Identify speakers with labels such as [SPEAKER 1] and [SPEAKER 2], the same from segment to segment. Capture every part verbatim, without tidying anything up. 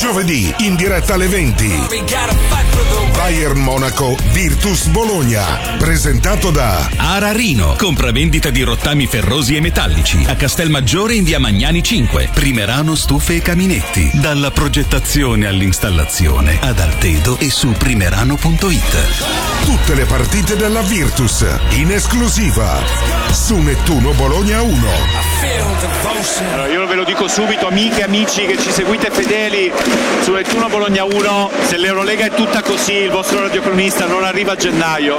[SPEAKER 1] Giovedì in diretta alle venti. Bayern Monaco Virtus Bologna, presentato da
[SPEAKER 2] Ararino, compravendita di rottami ferrosi e metallici a Castelmaggiore in via Magnani cinque. Primerano Stufe e Caminetti, dalla progettazione all'installazione ad Altedo e su primerano punto it.
[SPEAKER 1] Tutte le partite della Virtus in esclusiva su Nettuno Bologna uno.
[SPEAKER 3] Allora, io ve lo dico subito, amiche e amici che ci seguite fedeli su Nettuno Bologna uno, se l'Eurolega è tutta così, il vostro radiocronista non arriva a gennaio.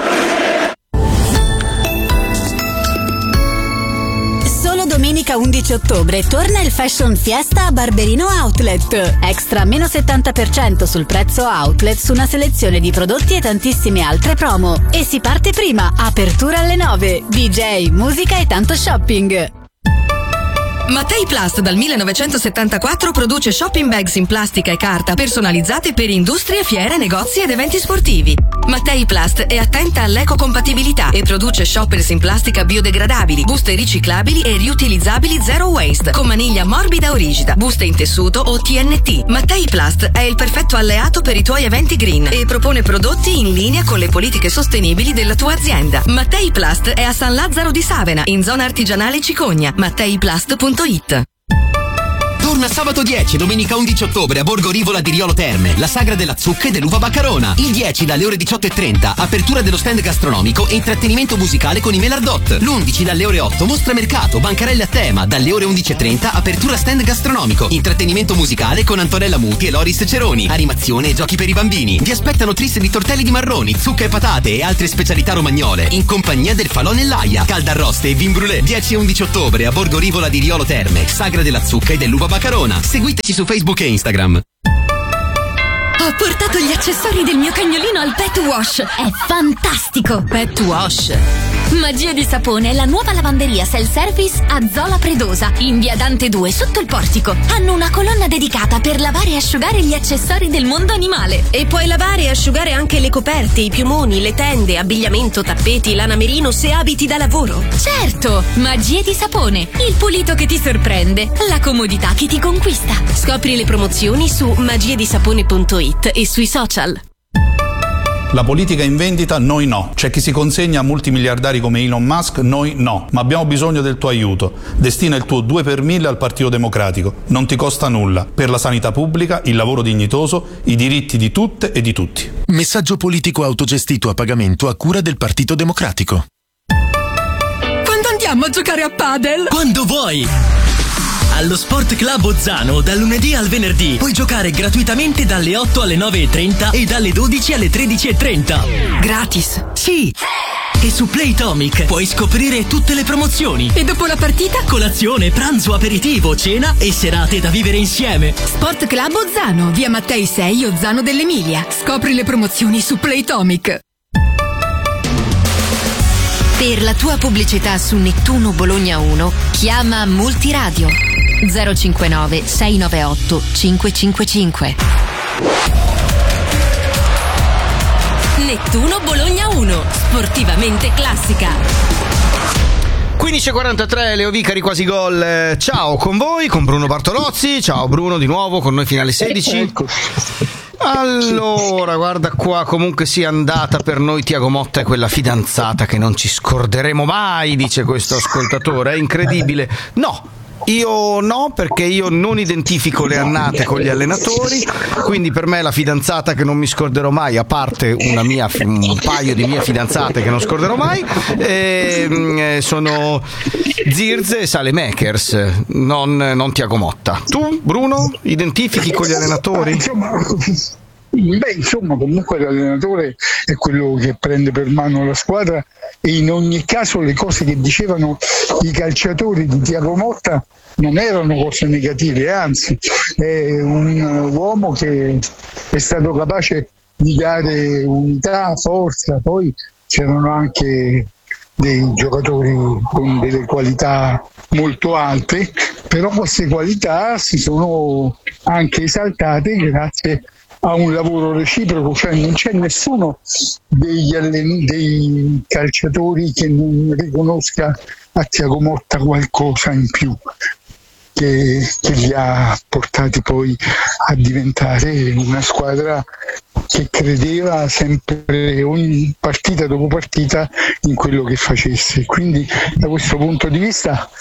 [SPEAKER 4] Solo domenica undici ottobre torna il Fashion Fiesta a Barberino Outlet. Extra meno settanta per cento sul prezzo outlet su una selezione di prodotti e tantissime altre promo. E si parte prima, apertura alle nove, D J, musica e tanto shopping.
[SPEAKER 5] Mattei Plast dal millenovecentosettantaquattro produce shopping bags in plastica e carta personalizzate per industrie, fiere, negozi ed eventi sportivi. Mattei Plast è attenta all'ecocompatibilità e produce shoppers in plastica biodegradabili, buste riciclabili e riutilizzabili zero waste, con maniglia morbida o rigida, buste in tessuto o T N T. Mattei Plast è il perfetto alleato per i tuoi eventi green e propone prodotti in linea con le politiche sostenibili della tua azienda. Mattei Plast è a San Lazzaro di Savena, in zona artigianale Cicogna. matteiplast punto it.
[SPEAKER 6] Torna sabato dieci, domenica undici ottobre a Borgo Rivola di Riolo Terme, la sagra della zucca e dell'uva baccarona. Il dieci dalle ore diciotto e trenta, apertura dello stand gastronomico e intrattenimento musicale con i Melardot. L'undici dalle ore otto, mostra mercato, bancarelle a tema. Dalle ore undici e trenta, apertura stand gastronomico, intrattenimento musicale con Antonella Muti e Loris Ceroni, animazione e giochi per i bambini. Vi aspettano tris di tortelli di marroni, zucca e patate e altre specialità romagnole, in compagnia del Falò nell'Aia, caldarroste e vin brûlé. dieci e undici ottobre a Borgo Rivola di Riolo Terme, sagra della zucca e dell'uva baccarona. Seguiteci su Facebook e Instagram.
[SPEAKER 4] Ho portato gli accessori del mio cagnolino al Pet Wash. È fantastico!
[SPEAKER 5] Pet Wash.
[SPEAKER 4] Magia di sapone è la nuova lavanderia self-service a Zola Predosa, in via Dante due, sotto il portico. Hanno una colonna dedicata per lavare e asciugare gli accessori del mondo animale.
[SPEAKER 5] E puoi lavare e asciugare anche le coperte, i piumoni, le tende, abbigliamento, tappeti, lana merino se abiti da lavoro.
[SPEAKER 4] Certo! Magia di sapone, il pulito che ti sorprende, la comodità che ti conquista.
[SPEAKER 5] Scopri le promozioni su magiadisapone punto it e sui social.
[SPEAKER 7] La politica in vendita, noi no. C'è chi si consegna a multimiliardari come Elon Musk, noi no. Ma abbiamo bisogno del tuo aiuto. Destina il tuo due per mille al Partito Democratico. Non ti costa nulla. Per la sanità pubblica, il lavoro dignitoso, i diritti di tutte e di tutti.
[SPEAKER 8] Messaggio politico autogestito a pagamento a cura del Partito Democratico.
[SPEAKER 5] Quando andiamo a giocare a padel?
[SPEAKER 9] Quando vuoi! Allo Sport Club Ozzano, dal lunedì al venerdì, puoi giocare gratuitamente dalle otto alle nove e trenta e dalle dodici alle tredici e trenta.
[SPEAKER 5] Gratis?
[SPEAKER 9] Sì! E su Playtomic puoi scoprire tutte le promozioni.
[SPEAKER 5] E dopo la partita?
[SPEAKER 9] Colazione, pranzo, aperitivo, cena e serate da vivere insieme.
[SPEAKER 5] Sport Club Ozzano, via Mattei sei, Ozzano dell'Emilia. Scopri le promozioni su Playtomic.
[SPEAKER 4] Per la tua pubblicità su Nettuno Bologna uno, chiama Multiradio zero cinquantanove sei nove otto cinque cinque cinque. Nettuno Bologna uno, sportivamente classica.
[SPEAKER 10] quindici e quarantatré, Leo Vicari, quasi gol. Ciao con voi, con Bruno Bartolozzi. Ciao Bruno, di nuovo con noi fino alle sedici. Allora, guarda qua, comunque sia andata per noi Tiago Motta è quella fidanzata che non ci scorderemo mai, dice questo ascoltatore, è incredibile. No, io no, perché io non identifico le annate con gli allenatori, quindi per me la fidanzata che non mi scorderò mai, a parte una mia, un paio di mie fidanzate che non scorderò mai, eh, sono Zirze e Salemakers, non, non Tiago Motta. Tu, Bruno, identifichi con gli allenatori?
[SPEAKER 11] Beh, insomma, comunque l'allenatore è quello che prende per mano la squadra e in ogni caso le cose che dicevano i calciatori di Tiago Motta non erano cose negative, anzi è un uomo che è stato capace di dare unità, forza. Poi c'erano anche dei giocatori con delle qualità molto alte, però queste qualità si sono anche esaltate grazie a un lavoro reciproco, cioè non c'è nessuno degli allen- dei calciatori che non riconosca a Tiago Motta qualcosa in più. che, che li ha portati poi a diventare una squadra che credeva sempre, ogni partita dopo partita, in quello che facesse. Quindi da questo punto di vista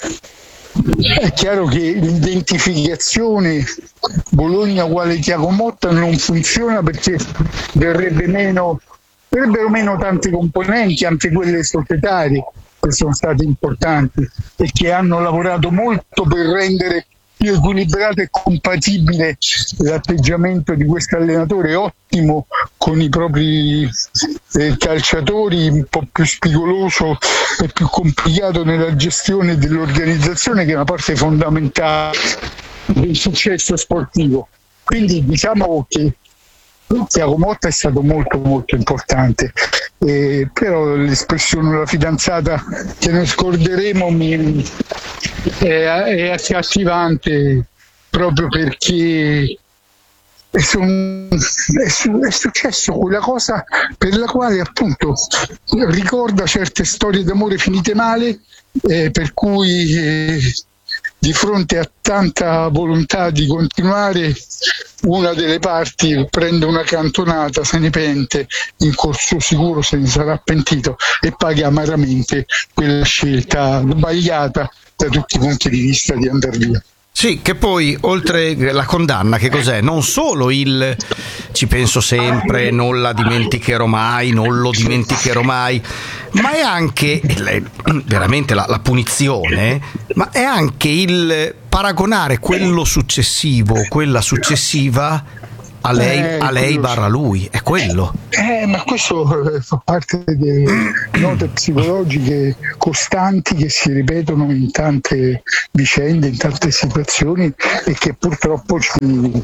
[SPEAKER 11] è chiaro che l'identificazione Bologna uguale Thiago Motta non funziona, perché verrebbe meno, verrebbero meno tante componenti, anche quelle societarie, che sono state importanti e che hanno lavorato molto per rendere più equilibrato e compatibile l'atteggiamento di questo allenatore, ottimo con i propri eh, calciatori, un po' più spigoloso e più complicato nella gestione dell'organizzazione, che è una parte fondamentale del successo sportivo. Quindi diciamo che Thiago Motta è stato molto molto importante, eh, però l'espressione della fidanzata che non scorderemo mi, è, è accattivante, proprio perché è, son, è, su, è successo quella cosa per la quale appunto ricorda certe storie d'amore finite male, eh, per cui eh, di fronte a tanta volontà di continuare, una delle parti prende una cantonata, se ne pente, in corso sicuro se ne sarà pentito e paga amaramente quella scelta sbagliata da tutti i punti di vista di andare via.
[SPEAKER 10] Sì, che poi oltre la condanna, che cos'è? Non solo il ci penso sempre, non la dimenticherò mai, non lo dimenticherò mai, ma è anche veramente la, la punizione, ma è anche il paragonare quello successivo, quella successiva a lei, eh, a lei barra lui, è quello.
[SPEAKER 11] Eh, ma questo eh, fa parte delle note psicologiche costanti che si ripetono in tante vicende, in tante situazioni, e che purtroppo ci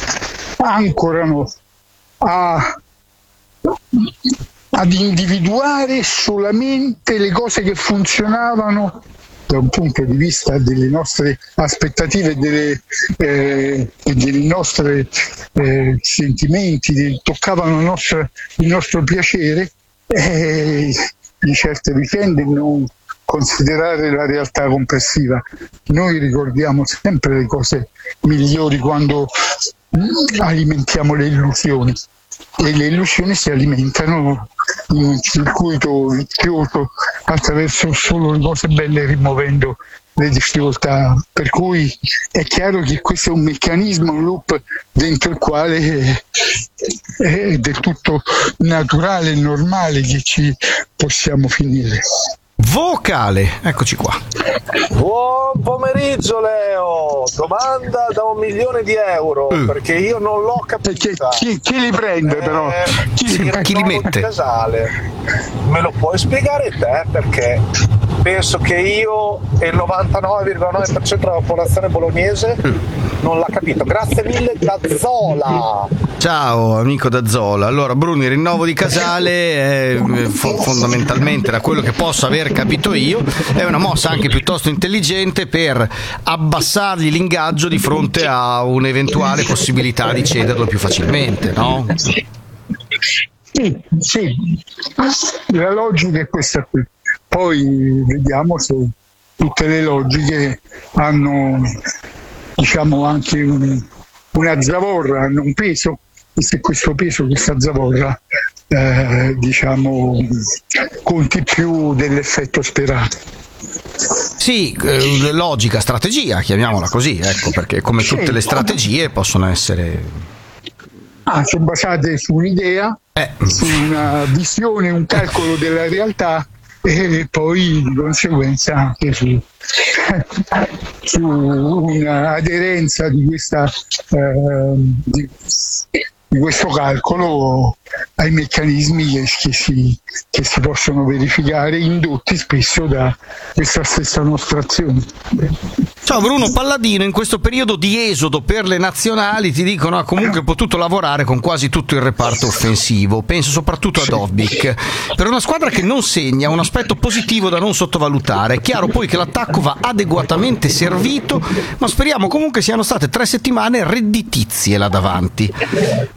[SPEAKER 11] ancorano a, ad individuare solamente le cose che funzionavano da un punto di vista delle nostre aspettative, delle, eh, dei nostri eh, sentimenti, che toccavano il nostro, il nostro piacere, e in certe vicende non considerare la realtà complessiva. Noi ricordiamo sempre le cose migliori quando alimentiamo le illusioni, e le illusioni si alimentano in un circuito vizioso attraverso solo le cose belle, rimuovendo le difficoltà, per cui è chiaro che questo è un meccanismo, un loop dentro il quale è, è del tutto naturale e normale che ci possiamo finire.
[SPEAKER 10] Vocale, eccoci qua.
[SPEAKER 12] Buon pomeriggio Leo, domanda da un milione di euro, uh. perché io non l'ho capita.
[SPEAKER 11] Chi, chi li prende eh, però?
[SPEAKER 10] Chi, sì, chi li mette?
[SPEAKER 12] Casale. Me lo puoi spiegare te? Perché penso che io e il novantanove virgola nove per cento della popolazione bolognese uh. non l'ha capito. Grazie mille Dazzola.
[SPEAKER 10] Ciao amico Dazzola. Allora Bruno, il rinnovo di Casale è fo- fondamentalmente, da quello che posso aver capito io, è una mossa anche piuttosto intelligente per abbassargli l'ingaggio di fronte a un'eventuale possibilità di cederlo più facilmente, no?
[SPEAKER 11] Sì, sì, la logica è questa qui. Poi vediamo se tutte le logiche hanno, diciamo, anche un, una zavorra, hanno un peso, e se questo peso, questa zavorra, eh, diciamo, conti più dell'effetto sperato.
[SPEAKER 10] Sì, eh, logica, strategia, chiamiamola così, ecco, perché come tutte le strategie possono essere
[SPEAKER 11] ah, sono basate su un'idea, eh. su una visione, un calcolo della realtà, e poi di conseguenza anche su, su un'aderenza di questa eh, di, di questo calcolo ai meccanismi che, che, si, che si possono verificare, indotti spesso da questa stessa nostra azione.
[SPEAKER 10] Ciao Bruno, Palladino in questo periodo di esodo per le nazionali ti dicono ha comunque potuto lavorare con quasi tutto il reparto offensivo, penso soprattutto a Dovbyk. Per una squadra che non segna, un aspetto positivo da non sottovalutare. È chiaro poi che l'attacco va adeguatamente servito, ma speriamo comunque siano state tre settimane redditizie là davanti.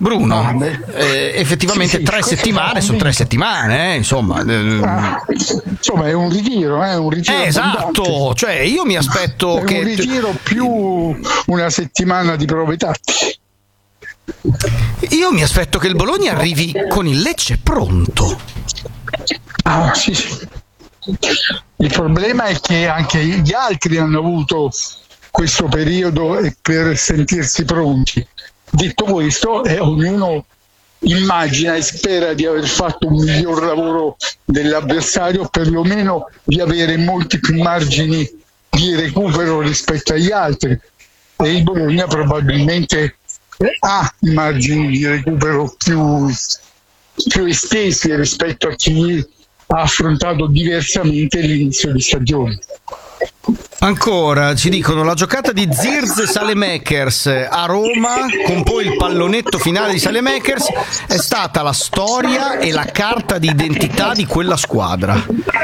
[SPEAKER 10] Bruno, ah, eh, effettivamente sì, sì, tre settimane sono tre settimane, eh, insomma.
[SPEAKER 11] Ah, insomma, è un ritiro, è eh, un ritiro.
[SPEAKER 10] Eh, esatto, cioè io mi aspetto
[SPEAKER 11] è
[SPEAKER 10] che.
[SPEAKER 11] un ritiro più una settimana di prove tattiche.
[SPEAKER 10] Io mi aspetto che il Bologna arrivi con il Lecce pronto.
[SPEAKER 11] Ah, sì, sì. Il problema è che anche gli altri hanno avuto questo periodo per sentirsi pronti. Detto questo, eh, ognuno immagina e spera di aver fatto un miglior lavoro dell'avversario, perlomeno di avere molti più margini di recupero rispetto agli altri, e il Bologna probabilmente ha margini di recupero più, più estesi rispetto a chi ha affrontato diversamente l'inizio di stagione.
[SPEAKER 10] Ancora ci dicono la giocata di Zirz e Saelemaekers a Roma con poi il pallonetto finale di Saelemaekers è stata la storia e la carta di identità di quella squadra.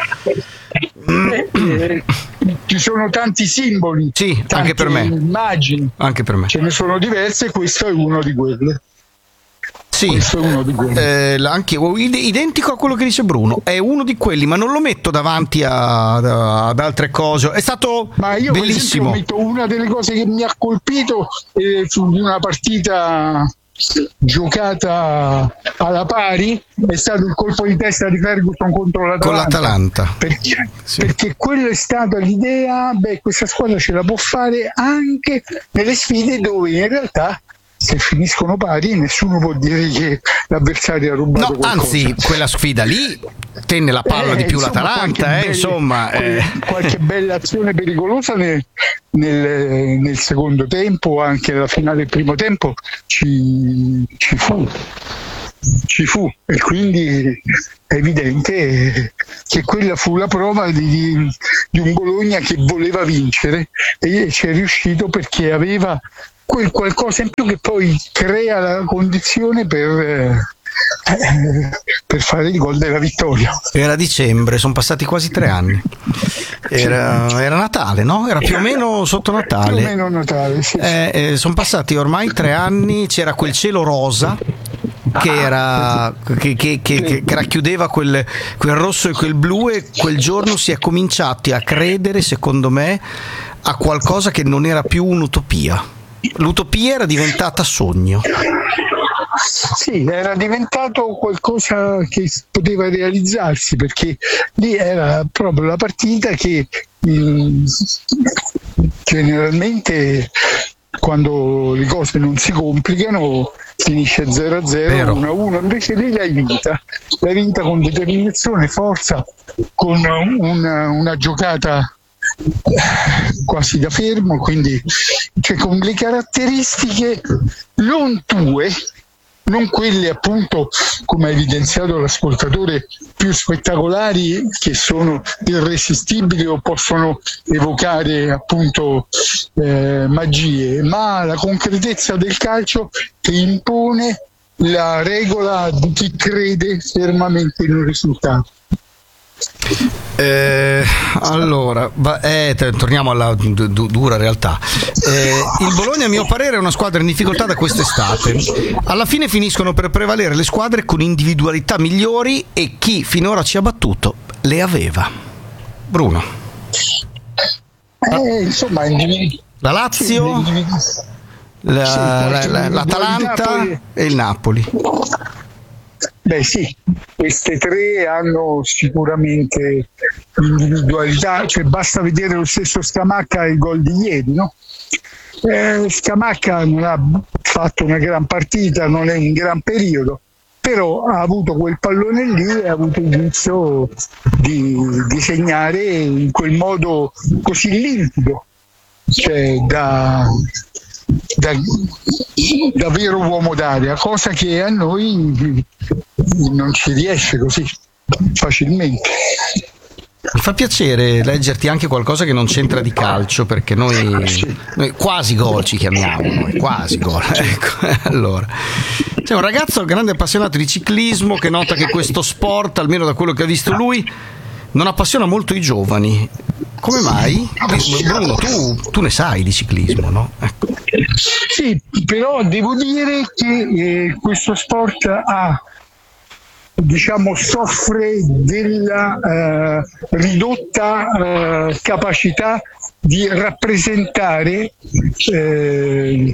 [SPEAKER 11] Eh, ci sono tanti simboli,
[SPEAKER 10] sì, anche per me,
[SPEAKER 11] immagini,
[SPEAKER 10] anche per me
[SPEAKER 11] ce ne sono diverse, questo è uno di quelli.
[SPEAKER 10] Sì, eh, anche identico a quello che dice Bruno, è uno di quelli, ma non lo metto davanti a, a, ad altre cose. È stato
[SPEAKER 11] ma io
[SPEAKER 10] bellissimo.
[SPEAKER 11] Per esempio, metto una delle cose che mi ha colpito eh, su una partita giocata alla pari è stato il colpo di testa di Ferguson contro l'Atalanta,
[SPEAKER 10] con l'Atalanta.
[SPEAKER 11] Perché,
[SPEAKER 10] sì.
[SPEAKER 11] perché quella è stata l'idea, beh, questa squadra ce la può fare anche nelle sfide dove in realtà se finiscono pari nessuno può dire che l'avversario ha rubato
[SPEAKER 10] no,
[SPEAKER 11] qualcosa.
[SPEAKER 10] Anzi, quella sfida lì tenne la palla
[SPEAKER 11] eh,
[SPEAKER 10] di più
[SPEAKER 11] insomma,
[SPEAKER 10] l'Atalanta,
[SPEAKER 11] qualche
[SPEAKER 10] eh,
[SPEAKER 11] bella,
[SPEAKER 10] insomma eh.
[SPEAKER 11] qualche bella azione pericolosa nel, nel, nel secondo tempo, anche alla finale del primo tempo ci, ci fu ci fu e quindi è evidente che quella fu la prova di, di un Bologna che voleva vincere e ci è riuscito perché aveva quel qualcosa in più che poi crea la condizione per, eh, per fare il gol della vittoria.
[SPEAKER 10] Era dicembre, sono passati quasi tre anni. Era, era Natale, no? Era più o meno sotto Natale.
[SPEAKER 11] Più o meno Natale, sì.
[SPEAKER 10] Eh, eh, sono passati ormai tre anni, c'era quel cielo rosa che era che, che, che, che, che racchiudeva quel, quel rosso e quel blu, e quel giorno si è cominciati a credere, secondo me, a qualcosa che non era più un'utopia. L'utopia era diventata sogno.
[SPEAKER 11] Sì, era diventato qualcosa che poteva realizzarsi, perché lì era proprio la partita che mh, generalmente quando le cose non si complicano finisce zero a zero, uno a uno, invece lì l'hai vinta, l'hai vinta con determinazione, forza, con una, una giocata quasi da fermo, quindi cioè con le caratteristiche non tue, non quelle appunto come ha evidenziato l'ascoltatore più spettacolari che sono irresistibili o possono evocare appunto eh, magie, ma la concretezza del calcio che impone la regola di chi crede fermamente in un risultato.
[SPEAKER 10] Eh, allora, va, eh, torniamo alla d- d- dura realtà. Eh, il Bologna, a mio parere, è una squadra in difficoltà da quest'estate. Alla fine finiscono per prevalere le squadre con individualità migliori e chi finora ci ha battuto le aveva. Bruno.
[SPEAKER 11] Eh, insomma, individu-
[SPEAKER 10] la Lazio,
[SPEAKER 11] sì,
[SPEAKER 10] la,
[SPEAKER 11] sì,
[SPEAKER 10] la, la, l'Atalanta poi... e il Napoli.
[SPEAKER 11] Beh sì, queste tre hanno sicuramente individualità, cioè basta vedere lo stesso Scamacca e il gol di ieri, no? Eh, Scamacca non ha fatto una gran partita, non è un gran periodo, però ha avuto quel pallone lì e ha avuto il gusto di, di segnare in quel modo così limpido, cioè da... Da, da vero uomo d'aria, cosa che a noi non ci riesce così facilmente.
[SPEAKER 10] Mi fa piacere leggerti anche qualcosa che non c'entra di calcio, perché noi, sì. noi quasi gol ci chiamiamo, noi quasi gol. Ecco, allora. C'è un ragazzo grande appassionato di ciclismo che nota che questo sport, almeno da quello che ha visto lui, non appassiona molto i giovani. Come mai? Bruno, tu, tu ne sai di ciclismo, no? Ecco.
[SPEAKER 11] Sì, però devo dire che eh, questo sport ha, diciamo, soffre della eh, ridotta eh, capacità di rappresentare eh,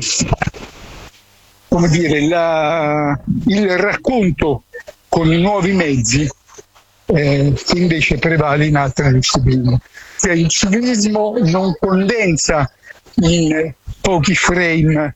[SPEAKER 11] come dire, la, il racconto con i nuovi mezzi eh, che invece prevale in altre discipline. Cioè, il ciclismo non condensa in pochi frame,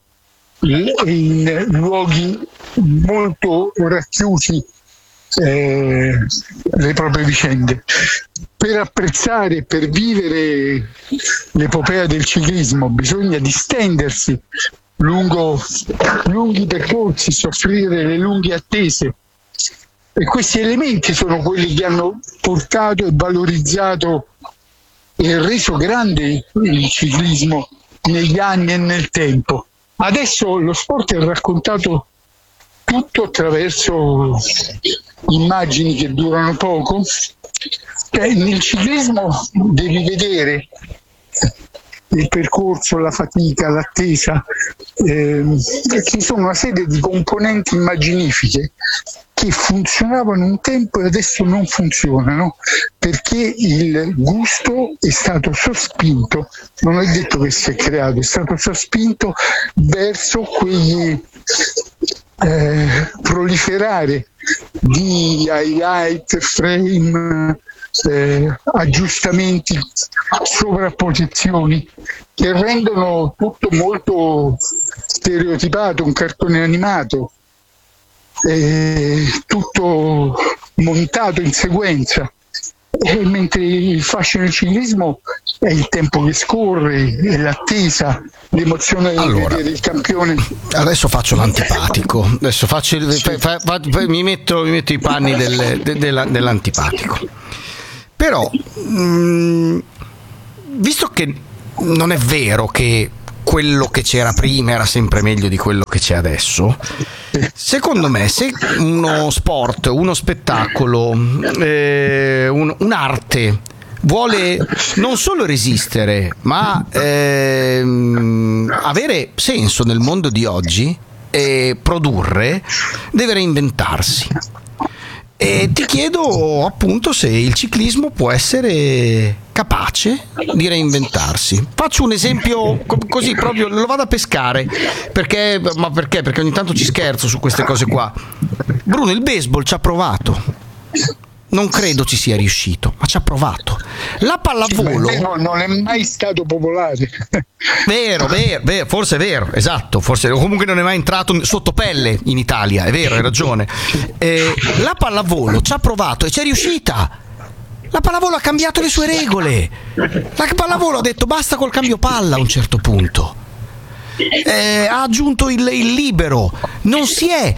[SPEAKER 11] in luoghi molto racchiusi eh, le proprie vicende. Per apprezzare, per vivere l'epopea del ciclismo bisogna distendersi lungo lunghi percorsi, soffrire le lunghe attese, e questi elementi sono quelli che hanno portato e valorizzato e reso grande il ciclismo negli anni e nel tempo. Adesso lo sport è raccontato tutto attraverso immagini che durano poco. Cioè, nel ciclismo devi vedere il percorso, la fatica, l'attesa, eh, ci sono una serie di componenti immaginifiche che funzionavano un tempo e adesso non funzionano, perché il gusto è stato sospinto, non è detto che si è creato, è stato sospinto verso quegli eh, proliferare di highlight, frame, eh, aggiustamenti, sovrapposizioni che rendono tutto molto stereotipato, un cartone animato, eh, tutto montato in sequenza. E mentre il fascino del ciclismo è il tempo che scorre, è l'attesa, l'emozione di
[SPEAKER 10] allora,
[SPEAKER 11] vedere il campione.
[SPEAKER 10] Adesso faccio l'antipatico, adesso faccio il, fa, fa, fa, mi, metto, mi metto i panni del, de, de, dell'antipatico. Però, mh, visto che non è vero che quello che c'era prima era sempre meglio di quello che c'è adesso, secondo me se uno sport, uno spettacolo, eh, un, un'arte vuole non solo resistere ma ehm, avere senso nel mondo di oggi e produrre, deve reinventarsi. E ti chiedo appunto se il ciclismo può essere capace di reinventarsi. Faccio un esempio così, proprio lo vado a pescare, perché, ma perché? Perché ogni tanto ci scherzo su queste cose qua. Bruno, il baseball ci ha provato. Non credo ci sia riuscito, ma ci ha provato. La pallavolo
[SPEAKER 11] sì, no, non è mai stato popolare.
[SPEAKER 10] Vero, vero, vero, forse è vero, esatto, forse comunque non è mai entrato sotto pelle in Italia, è vero, hai ragione. Eh, la pallavolo ci ha provato e ci è riuscita. La pallavolo ha cambiato le sue regole. La pallavolo ha detto basta col cambio palla a un certo punto. Eh, ha aggiunto il, il libero, non si è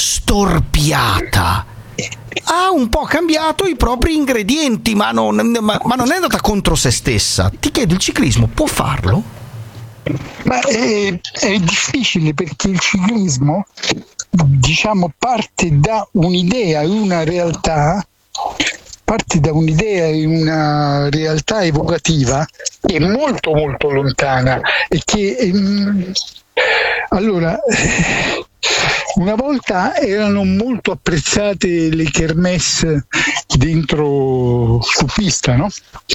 [SPEAKER 10] storpiata. Ha un po' cambiato i propri ingredienti, ma non, ma, ma non è andata contro se stessa. Ti chiedo, il ciclismo può farlo?
[SPEAKER 11] Ma è, è difficile, perché il ciclismo, diciamo, parte da un'idea, una realtà, parte da un'idea e una realtà evocativa che è molto molto lontana e che ehm, allora una volta erano molto apprezzate le kermesse dentro su pista, no?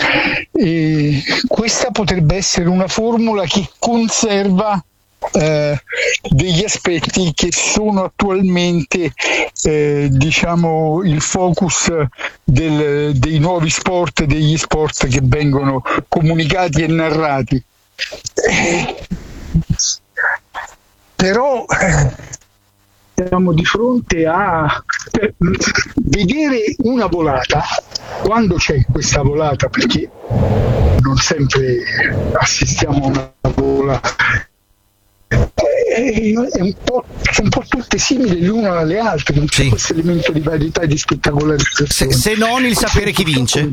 [SPEAKER 11] E questa potrebbe essere una formula che conserva eh, degli aspetti che sono attualmente eh, diciamo il focus del, dei nuovi sport, degli sport che vengono comunicati e narrati. Eh, però eh, siamo di fronte a eh, vedere una volata, quando c'è questa volata, perché non sempre assistiamo a una volata, è un po', sono un po' tutte simili l'una alle altre, non c'è sì. questo elemento di varietà e di spettacolarizzazione.
[SPEAKER 10] Se, se non il sapere chi vince.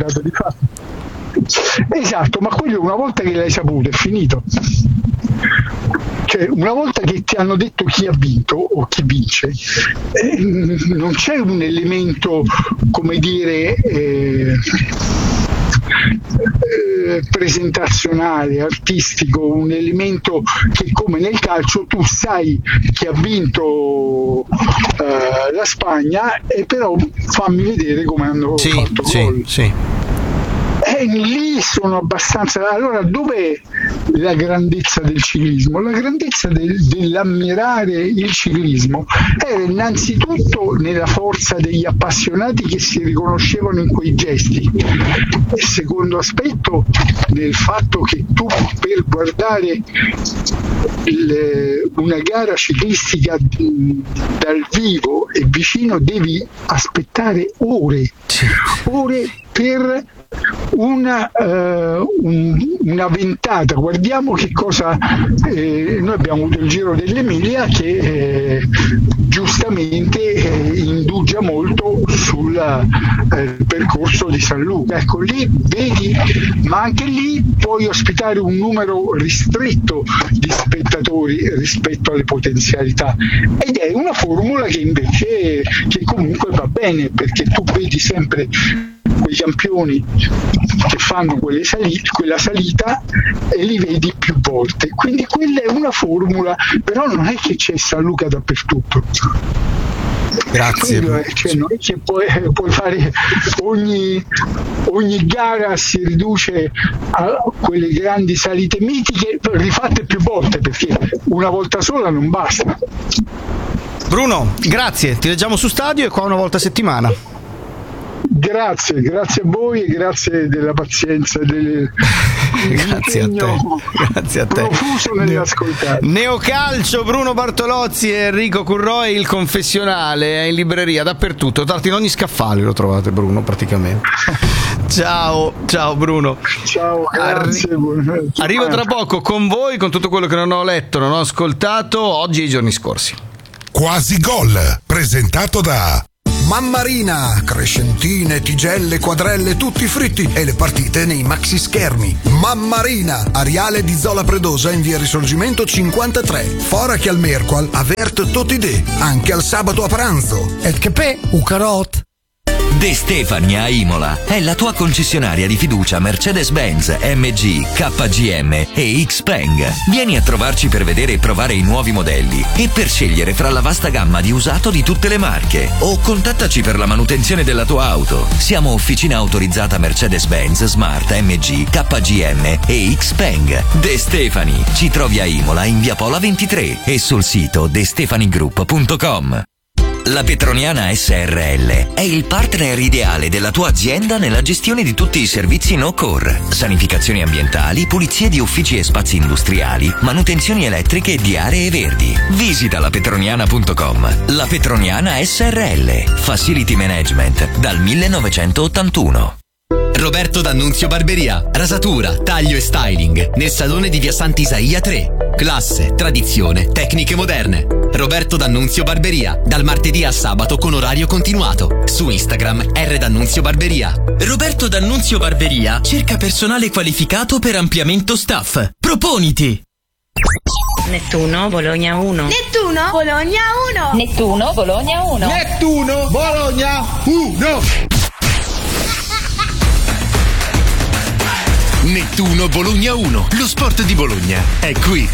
[SPEAKER 11] Esatto, ma quello una volta che l'hai saputo è finito. Cioè, una volta che ti hanno detto chi ha vinto o chi vince, eh, non c'è un elemento, come dire, eh, eh, presentazionale, artistico, un elemento che come nel calcio tu sai che ha vinto eh, la Spagna e però fammi vedere come hanno
[SPEAKER 10] sì,
[SPEAKER 11] fatto
[SPEAKER 10] sì,
[SPEAKER 11] gol.
[SPEAKER 10] Sì.
[SPEAKER 11] E lì sono abbastanza. Allora, dov'è la grandezza del ciclismo? La grandezza del, dell'ammirare il ciclismo era innanzitutto nella forza degli appassionati che si riconoscevano in quei gesti. Il secondo aspetto, nel fatto che tu per guardare il, una gara ciclistica dal vivo e vicino devi aspettare ore, ore per una, uh, un, una ventata. Guardiamo che cosa eh, noi abbiamo avuto il Giro dell'Emilia che eh, giustamente eh, indugia molto sul eh, percorso di San Luca. Ecco, lì vedi, ma anche lì puoi ospitare un numero ristretto di spettatori rispetto alle potenzialità, ed è una formula che invece che comunque va bene, perché tu vedi sempre quei campioni che fanno quelle sali- quella salita e li vedi più volte, quindi quella è una formula, però non è che c'è San Luca dappertutto.
[SPEAKER 10] Grazie.
[SPEAKER 11] È, cioè, non è che puoi, puoi fare ogni, ogni gara si riduce a quelle grandi salite mitiche rifatte più volte, perché una volta sola non basta.
[SPEAKER 10] Bruno, grazie, ti leggiamo su Stadio e qua una volta a settimana.
[SPEAKER 11] Grazie, grazie a voi e grazie della pazienza e del
[SPEAKER 10] grazie a te, grazie a te.
[SPEAKER 11] Profuso nell'ascoltare.
[SPEAKER 10] Neocalcio, Bruno Bartolozzi e Enrico Curroi, il confessionale è in libreria dappertutto, tanto in ogni scaffale lo trovate Bruno praticamente. Ciao, ciao Bruno.
[SPEAKER 11] Ciao, grazie.
[SPEAKER 10] Arri- arrivo tra poco con voi con tutto quello che non ho letto, non ho ascoltato oggi e i giorni scorsi.
[SPEAKER 1] Quasi Gol, presentato da
[SPEAKER 13] Mammarina, crescentine, tigelle, quadrelle, tutti fritti e le partite nei maxi schermi. Mammarina, Ariale di Zola Predosa in via Risorgimento cinquantatré. Fora che al Merqual, avert tutti de, anche al sabato a pranzo.
[SPEAKER 14] Et che pe, u carot.
[SPEAKER 15] De Stefani a Imola è la tua concessionaria di fiducia Mercedes-Benz, M G, K G M e Xpeng. Vieni a trovarci per vedere e provare i nuovi modelli e per scegliere fra la vasta gamma di usato di tutte le marche, o contattaci per la manutenzione della tua auto. Siamo officina autorizzata Mercedes-Benz, Smart, M G, K G M e Xpeng. De Stefani, ci trovi a Imola in via Pola ventitré e sul sito de stefani group punto com. La Petroniana S R L è il partner ideale della tua azienda nella gestione di tutti i servizi no-core, sanificazioni ambientali, pulizie di uffici e spazi industriali, manutenzioni elettriche di aree verdi. Visita la petroniana punto com. La Petroniana S R L, Facility Management dal millenovecentottantuno.
[SPEAKER 6] Roberto D'Annunzio Barberia, rasatura, taglio e styling nel salone di via Sant'Isaia tre. Classe, tradizione, tecniche moderne. Roberto D'Annunzio Barberia, dal martedì al sabato con orario continuato. Su Instagram R D'Annunzio Barberia.
[SPEAKER 9] Roberto D'Annunzio Barberia cerca personale qualificato per ampliamento staff. Proponiti!
[SPEAKER 16] Nettuno, Bologna uno.
[SPEAKER 17] Nettuno, Bologna uno.
[SPEAKER 16] Nettuno, Bologna uno.
[SPEAKER 14] Nettuno, Bologna uno.
[SPEAKER 8] Nettuno Bologna uno, lo sport di Bologna è qui.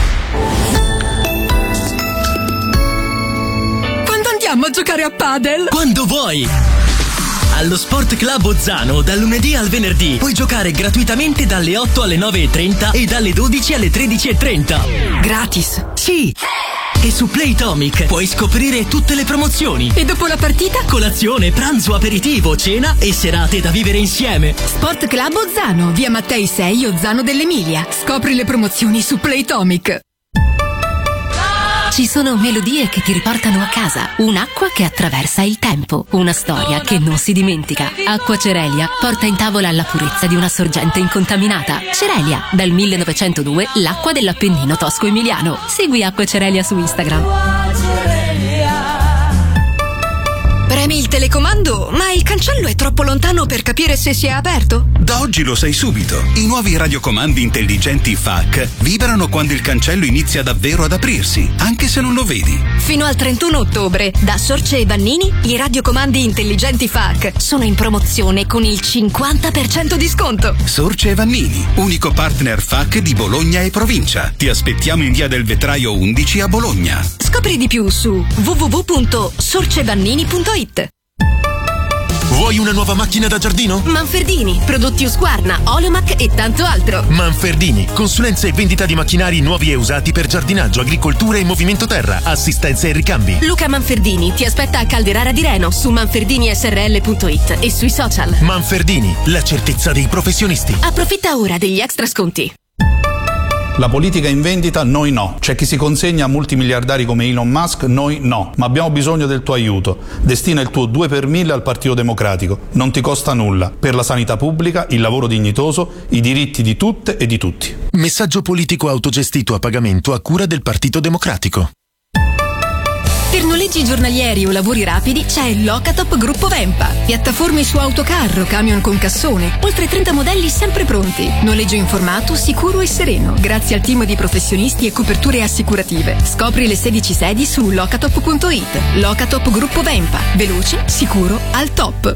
[SPEAKER 5] Quando andiamo a giocare a padel?
[SPEAKER 9] Quando vuoi! Allo Sport Club Ozzano, dal lunedì al venerdì, puoi giocare gratuitamente dalle otto alle nove e trenta e dalle dodici alle tredici e trenta.
[SPEAKER 5] Gratis?
[SPEAKER 9] Sì! E su Playtomic puoi scoprire tutte le promozioni.
[SPEAKER 5] E dopo la partita?
[SPEAKER 9] Colazione, pranzo, aperitivo, cena e serate da vivere insieme.
[SPEAKER 5] Sport Club Ozzano, via Mattei sei, Ozzano dell'Emilia. Scopri le promozioni su Playtomic.
[SPEAKER 18] Ci sono melodie che ti riportano a casa, un'acqua che attraversa il tempo, una storia che non si dimentica. Acqua Cerelia porta in tavola la purezza di una sorgente incontaminata. Cerelia, dal millenovecentodue, l'acqua dell'Appennino tosco-emiliano. Segui Acqua Cerelia su Instagram.
[SPEAKER 5] Premi il telecomando, ma il cancello è troppo lontano per capire se si è aperto?
[SPEAKER 2] Da oggi lo sai subito. I nuovi radiocomandi intelligenti F A C vibrano quando il cancello inizia davvero ad aprirsi, anche se non lo vedi.
[SPEAKER 5] Fino al trentuno ottobre, da Sorce e Vannini, i radiocomandi intelligenti F A C sono in promozione con il cinquanta per cento di sconto.
[SPEAKER 2] Sorce e Vannini, unico partner F A C di Bologna e provincia. Ti aspettiamo in via del Vetraio undici a Bologna.
[SPEAKER 5] Scopri di più su w w w punto sorcevannini punto it.
[SPEAKER 8] Vuoi una nuova macchina da giardino?
[SPEAKER 5] Manfredini, prodotti Husqvarna, Oleomac e tanto altro.
[SPEAKER 8] Manfredini, consulenza e vendita di macchinari nuovi e usati per giardinaggio, agricoltura e movimento terra, assistenza e ricambi.
[SPEAKER 5] Luca Manfredini ti aspetta a Calderara di Reno su manferdini s r l punto it e sui social.
[SPEAKER 8] Manfredini, la certezza dei professionisti.
[SPEAKER 5] Approfitta ora degli extra sconti.
[SPEAKER 7] La politica in vendita, noi no. C'è chi si consegna a multimiliardari come Elon Musk, noi no. Ma abbiamo bisogno del tuo aiuto. Destina il tuo due per mille al Partito Democratico. Non ti costa nulla. Per la sanità pubblica, il lavoro dignitoso, i diritti di tutte e di tutti.
[SPEAKER 8] Messaggio politico autogestito a pagamento a cura del Partito Democratico.
[SPEAKER 5] Per noleggi giornalieri o lavori rapidi c'è Locatop Gruppo Vempa. Piattaforme su autocarro, camion con cassone, oltre trenta modelli sempre pronti. Noleggio informato, sicuro e sereno, grazie al team di professionisti e coperture assicurative. Scopri le sedici sedi su locatop punto it. Locatop Gruppo Vempa. Veloce, sicuro, al top.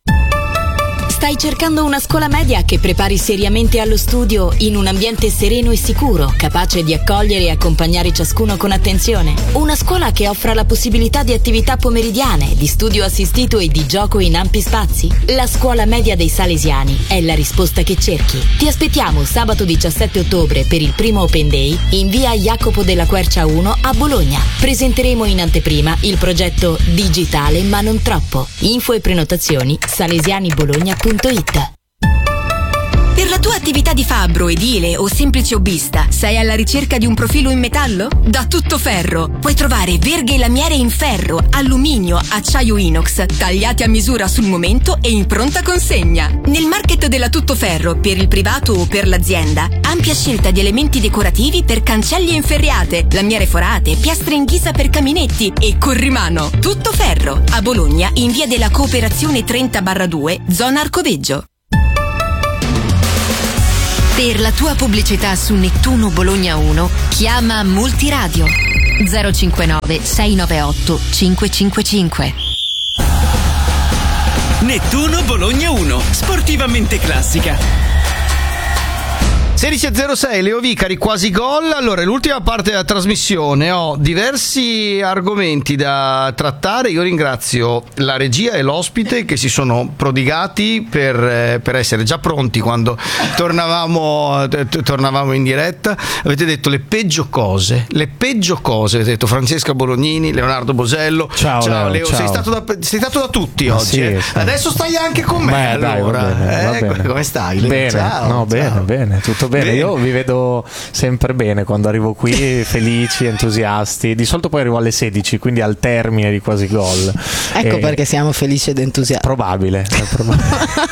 [SPEAKER 4] Stai cercando una scuola media che prepari seriamente allo studio in un ambiente sereno e sicuro, capace di accogliere e accompagnare ciascuno con attenzione? Una scuola che offra la possibilità di attività pomeridiane, di studio assistito e di gioco in ampi spazi? La scuola media dei Salesiani è la risposta che cerchi. Ti aspettiamo sabato diciassette ottobre per il primo Open Day in via Jacopo della Quercia uno a Bologna. Presenteremo in anteprima il progetto Digitale ma non troppo. Info e prenotazioni salesianibologna punto it.
[SPEAKER 5] Per la tua attività di fabbro, edile o semplice hobbista, sei alla ricerca di un profilo in metallo? Da Tuttoferro puoi trovare verghe e lamiere in ferro, alluminio, acciaio inox, tagliati a misura sul momento e in pronta consegna. Nel market della Tuttoferro, per il privato o per l'azienda, ampia scelta di elementi decorativi per cancelli e inferriate, lamiere forate, piastre in ghisa per caminetti e corrimano. Tuttoferro, a Bologna, in via della Cooperazione trenta barra due, zona Arcoveggio. Per la tua pubblicità su Nettuno Bologna uno, chiama Multiradio zero cinquantanove sei nove otto cinque cinque cinque.
[SPEAKER 9] Nettuno Bologna uno, sportivamente classica.
[SPEAKER 10] sedici e zero sei, Leo Vicari, quasi gol. Allora, l'ultima parte della trasmissione, ho diversi argomenti da trattare. Io ringrazio la regia e l'ospite che si sono prodigati per, per essere già pronti quando tornavamo, tornavamo in diretta. Avete detto le peggio cose, le peggio cose. Avete detto Francesca Bolognini, Leonardo Bosello.
[SPEAKER 19] Ciao,
[SPEAKER 10] ciao Leo,
[SPEAKER 19] Leo, ciao.
[SPEAKER 10] Sei, stato da, sei stato da tutti
[SPEAKER 19] Ma
[SPEAKER 10] oggi.
[SPEAKER 19] sì,
[SPEAKER 10] eh.
[SPEAKER 19] sì.
[SPEAKER 10] Adesso stai anche con me.
[SPEAKER 19] Beh, dai,
[SPEAKER 10] allora,
[SPEAKER 19] va bene, va
[SPEAKER 10] eh,
[SPEAKER 19] bene.
[SPEAKER 10] come stai? Leo?
[SPEAKER 19] Bene,
[SPEAKER 10] ciao,
[SPEAKER 19] no, bene,
[SPEAKER 10] ciao.
[SPEAKER 19] bene, tutto bene.
[SPEAKER 10] Bene.
[SPEAKER 19] Io vi vedo sempre bene quando arrivo qui, felici, entusiasti. Di solito poi arrivo alle sedici, quindi al termine di quasi gol.
[SPEAKER 20] Ecco
[SPEAKER 19] E...
[SPEAKER 20] perché siamo felici ed entusiasti.
[SPEAKER 19] Probabile, è probabile.